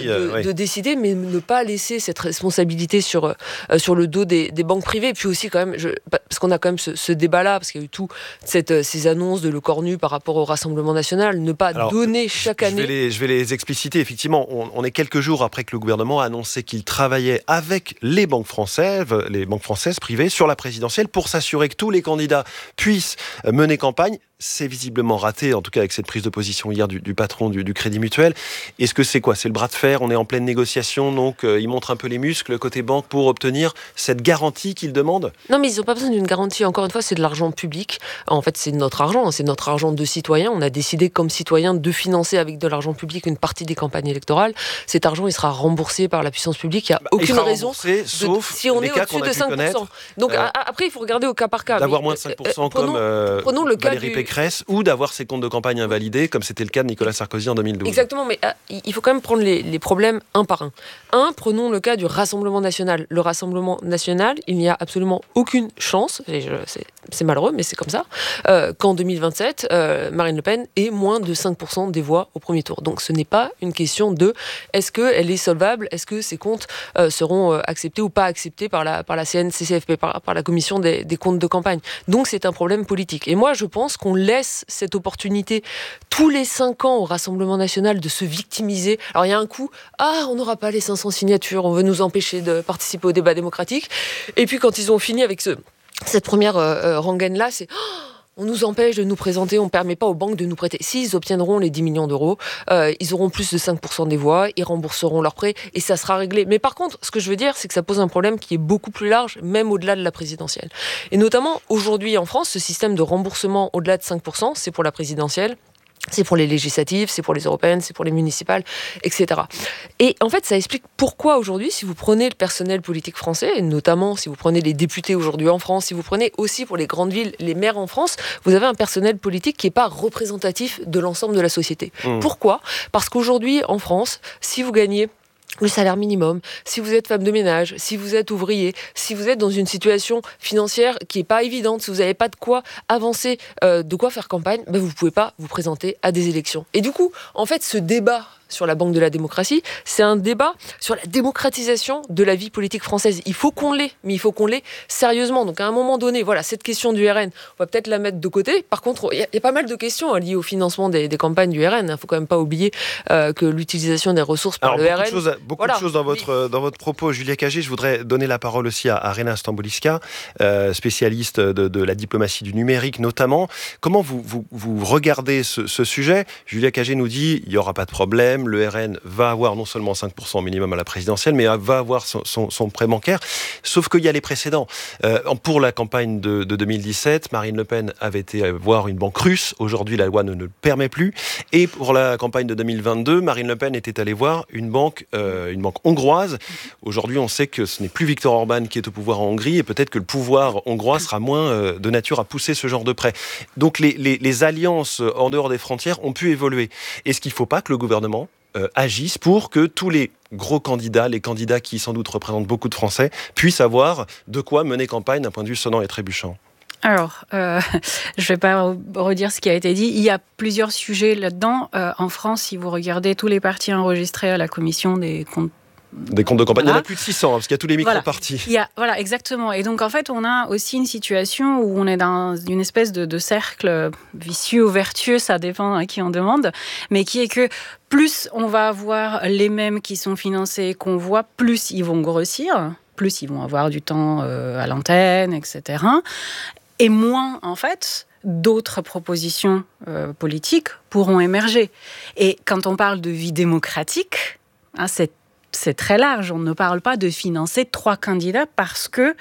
de décider, mais ne pas laisser cette responsabilité sur le dos des banques privées. Et puis aussi quand même, parce qu'on a quand même ce débat-là, parce qu'il y a eu tout ces annonces de Le Cornu par rapport au Rassemblement national, ne pas donner chaque année... Je vais les expliciter. Effectivement, on est quelques jours après que le gouvernement a annoncé qu'il travaillait avec les banques françaises privées sur la présidentielle pour s'assurer que tous les candidats puissent mener campagne. C'est visiblement raté, en tout cas avec cette prise de position hier du patron du Crédit Mutuel. Est-ce que c'est quoi ? C'est le bras de fer ? On est en pleine négociation, donc il montre un peu les muscles côté banque pour obtenir cette garantie qu'il demande ? Non, mais ils n'ont pas besoin d'une garantie. Encore une fois, c'est de l'argent public. En fait, c'est notre argent de citoyens. On a décidé comme citoyens de financer avec de l'argent public une partie des campagnes électorales. Cet argent, il sera remboursé par la puissance publique. Il n'y a aucune raison, sauf si on est cas au-dessus de 5%. Donc après, il faut regarder au cas par cas. D'avoir moins de 5% prenons le cas Valérie Pécresse, ou d'avoir ses comptes de campagne invalidés, comme c'était le cas de Nicolas Sarkozy en 2012. Exactement, mais il faut quand même prendre les problèmes un par un. Prenons le cas du Rassemblement national. Le Rassemblement national, il n'y a absolument aucune chance, c'est malheureux, mais c'est comme ça, qu'en 2027, Marine Le Pen ait moins de 5% des voix au premier tour. Donc ce n'est pas une question de est-ce qu'elle est solvable, est-ce que ses comptes seront acceptés ou pas acceptés par la CNCCFP, par la commission des comptes de campagne. Donc c'est un problème politique. Et moi, je pense qu'on laisse cette opportunité tous les 5 ans au Rassemblement national de se victimiser. Alors il y a un coup, on n'aura pas les 500 signatures, on veut nous empêcher de participer au débat démocratique. Et puis quand ils ont fini avec cette première rengaine-là, c'est... on nous empêche de nous présenter, on ne permet pas aux banques de nous prêter. S'ils obtiendront les 10 millions d'euros, ils auront plus de 5% des voix, ils rembourseront leurs prêts et ça sera réglé. Mais par contre, ce que je veux dire, c'est que ça pose un problème qui est beaucoup plus large, même au-delà de la présidentielle. Et notamment, aujourd'hui en France, ce système de remboursement au-delà de 5%, c'est pour la présidentielle. C'est pour les législatives, c'est pour les européennes, c'est pour les municipales, etc. Et en fait, ça explique pourquoi aujourd'hui, si vous prenez le personnel politique français, et notamment si vous prenez les députés aujourd'hui en France, si vous prenez aussi pour les grandes villes, les maires en France, vous avez un personnel politique qui n'est pas représentatif de l'ensemble de la société. Pourquoi ? Parce qu'aujourd'hui, en France, si vous gagnez le salaire minimum, si vous êtes femme de ménage, si vous êtes ouvrier, si vous êtes dans une situation financière qui n'est pas évidente, si vous n'avez pas de quoi avancer, de quoi faire campagne, vous ne pouvez pas vous présenter à des élections. Et du coup, en fait, ce débat sur la Banque de la démocratie, c'est un débat sur la démocratisation de la vie politique française. Il faut qu'on l'ait, mais il faut qu'on l'ait sérieusement. Donc à un moment donné, voilà, cette question du RN, on va peut-être la mettre de côté. Par contre, il y a pas mal de questions liées au financement des campagnes du RN. Il ne faut quand même pas oublier que l'utilisation des ressources par le RN... Beaucoup de choses dans votre propos, Julia Cagé. Je voudrais donner la parole aussi à Rena Stamboliska, spécialiste de la diplomatie du numérique notamment. Comment vous regardez ce sujet ? Julia Cagé nous dit il n'y aura pas de problème. Le RN va avoir non seulement 5% minimum à la présidentielle, mais va avoir son prêt bancaire. Sauf qu'il y a les précédents. Pour la campagne de 2017, Marine Le Pen avait été voir une banque russe. Aujourd'hui, la loi ne le permet plus. Et pour la campagne de 2022, Marine Le Pen était allée voir une banque hongroise. Aujourd'hui, on sait que ce n'est plus Viktor Orban qui est au pouvoir en Hongrie et peut-être que le pouvoir hongrois sera moins de nature à pousser ce genre de prêt. Donc les alliances en dehors des frontières ont pu évoluer. Est-ce qu'il ne faut pas que le gouvernement agissent pour que tous les gros candidats, les candidats qui sans doute représentent beaucoup de Français, puissent avoir de quoi mener campagne d'un point de vue sonnant et trébuchant? Alors, je ne vais pas redire ce qui a été dit. Il y a plusieurs sujets là-dedans. En France, si vous regardez tous les partis enregistrés à la commission des comptes de campagne, il y en a plus de 600, parce qu'il y a tous les micro-partis. Voilà, exactement. Et donc, en fait, on a aussi une situation où on est dans une espèce de cercle vicieux ou vertueux, ça dépend à qui on demande, mais qui est que plus on va avoir les mêmes qui sont financés qu'on voit, plus ils vont grossir, plus ils vont avoir du temps à l'antenne, etc. Et moins, en fait, d'autres propositions politiques pourront émerger. Et quand on parle de vie démocratique, c'est très large. On ne parle pas de financer 3 candidats parce que,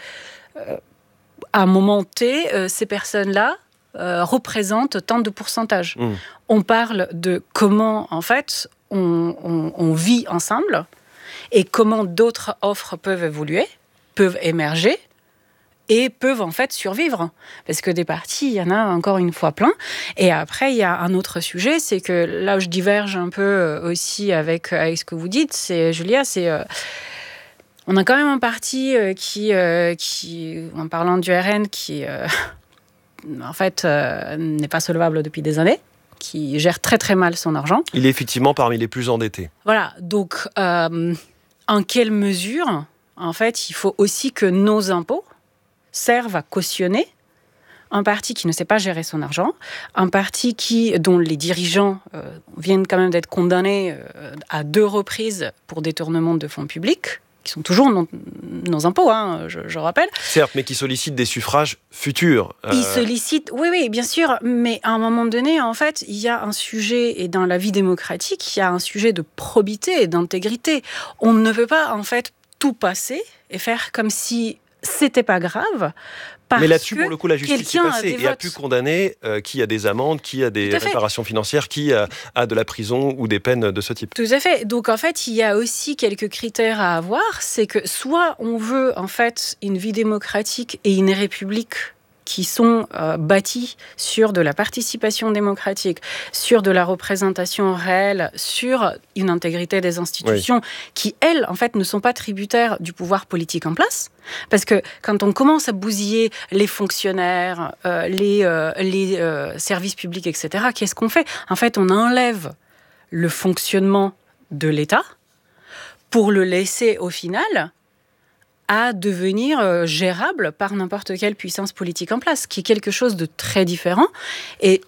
à un moment T, ces personnes-là représentent tant de pourcentage. On parle de comment, en fait, on vit ensemble et comment d'autres offres peuvent évoluer, peuvent émerger et peuvent en fait survivre. Parce que des partis, il y en a encore une fois plein. Et après, il y a un autre sujet, c'est que là où je diverge un peu aussi avec ce que vous dites, Julia, on a quand même un parti qui en parlant du RN, qui en fait n'est pas solvable depuis des années, qui gère très très mal son argent. Il est effectivement parmi les plus endettés. Voilà, donc en quelle mesure, en fait, il faut aussi que nos impôts servent à cautionner un parti qui ne sait pas gérer son argent, un parti dont les dirigeants viennent quand même d'être condamnés à 2 reprises pour détournement de fonds publics, qui sont toujours nos impôts, je rappelle. Certes, mais qui sollicitent des suffrages futurs. Ils sollicitent, oui, bien sûr, mais à un moment donné, en fait, il y a un sujet, et dans la vie démocratique, il y a un sujet de probité et d'intégrité. On ne peut pas, en fait, tout passer et faire comme si c'était pas grave. Mais là-dessus, pour le coup, la justice est passée et a pu condamner qui a des amendes, qui a des réparations financières, qui a de la prison ou des peines de ce type. Tout à fait. Donc, en fait, il y a aussi quelques critères à avoir. C'est que soit on veut, en fait, une vie démocratique et une république qui sont bâtis sur de la participation démocratique, sur de la représentation réelle, sur une intégrité des institutions qui, elles, en fait, ne sont pas tributaires du pouvoir politique en place. Parce que quand on commence à bousiller les fonctionnaires, les services publics, etc., qu'est-ce qu'on fait ? En fait, on enlève le fonctionnement de l'État pour le laisser, au final, à devenir gérable par n'importe quelle puissance politique en place, qui est quelque chose de très différent. Et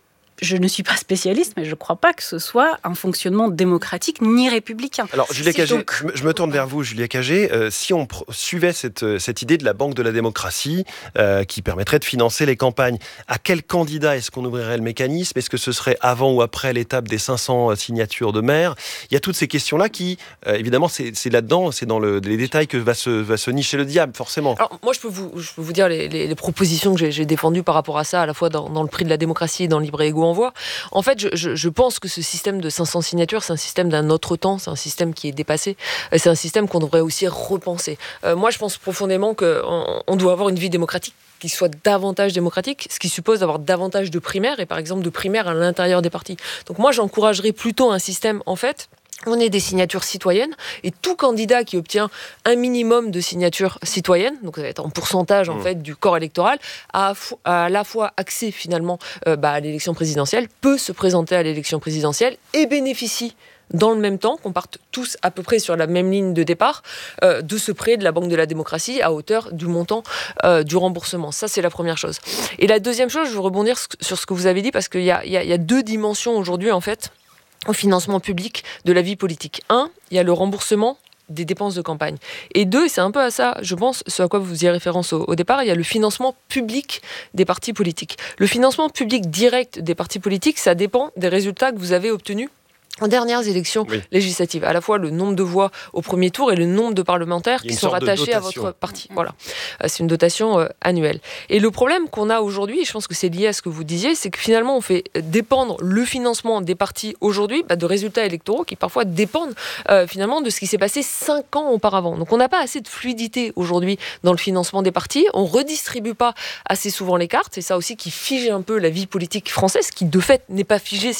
je ne suis pas spécialiste, mais je ne crois pas que ce soit un fonctionnement démocratique ni républicain. Alors, Julia Cagé, je me tourne vers vous, Julia Cagé. Si on suivait cette idée de la banque de la démocratie qui permettrait de financer les campagnes, à quel candidat est-ce qu'on ouvrirait le mécanisme ? Est-ce que ce serait avant ou après l'étape des 500 signatures de maires ? Il y a toutes ces questions-là qui, évidemment, c'est là-dedans, c'est dans les détails que va se nicher le diable, forcément. Alors, moi, je peux vous dire les propositions que j'ai défendues par rapport à ça, à la fois dans le prix de la démocratie et dans Libre et Égaux Envoi. En fait, je pense que ce système de 500 signatures, c'est un système d'un autre temps, c'est un système qui est dépassé, c'est un système qu'on devrait aussi repenser. Moi, je pense profondément qu'on doit avoir une vie démocratique qui soit davantage démocratique, ce qui suppose d'avoir davantage de primaires, et par exemple de primaires à l'intérieur des partis. Donc moi, j'encouragerais plutôt un système, en fait, on est des signatures citoyennes, et tout candidat qui obtient un minimum de signatures citoyennes, donc ça va être en pourcentage en fait du corps électoral, a à la fois accès finalement à l'élection présidentielle, peut se présenter à l'élection présidentielle et bénéficie dans le même temps, qu'on parte tous à peu près sur la même ligne de départ, de ce prêt de la Banque de la démocratie à hauteur du montant du remboursement. Ça, c'est la première chose. Et la deuxième chose, je veux rebondir sur ce que vous avez dit, parce qu'il y a deux dimensions aujourd'hui, en fait, au financement public de la vie politique. Un, il y a le remboursement des dépenses de campagne. Et deux, c'est un peu à ça, je pense, ce à quoi vous faisiez référence au départ, il y a le financement public des partis politiques. Le financement public direct des partis politiques, ça dépend des résultats que vous avez obtenus en dernières élections législatives, à la fois le nombre de voix au premier tour et le nombre de parlementaires qui sont rattachés à votre parti. Voilà. C'est une dotation annuelle. Et le problème qu'on a aujourd'hui, et je pense que c'est lié à ce que vous disiez, c'est que finalement on fait dépendre le financement des partis aujourd'hui de résultats électoraux qui parfois dépendent finalement de ce qui s'est passé 5 ans auparavant. Donc on n'a pas assez de fluidité aujourd'hui dans le financement des partis, on ne redistribue pas assez souvent les cartes, c'est ça aussi qui fige un peu la vie politique française, qui de fait n'est pas figée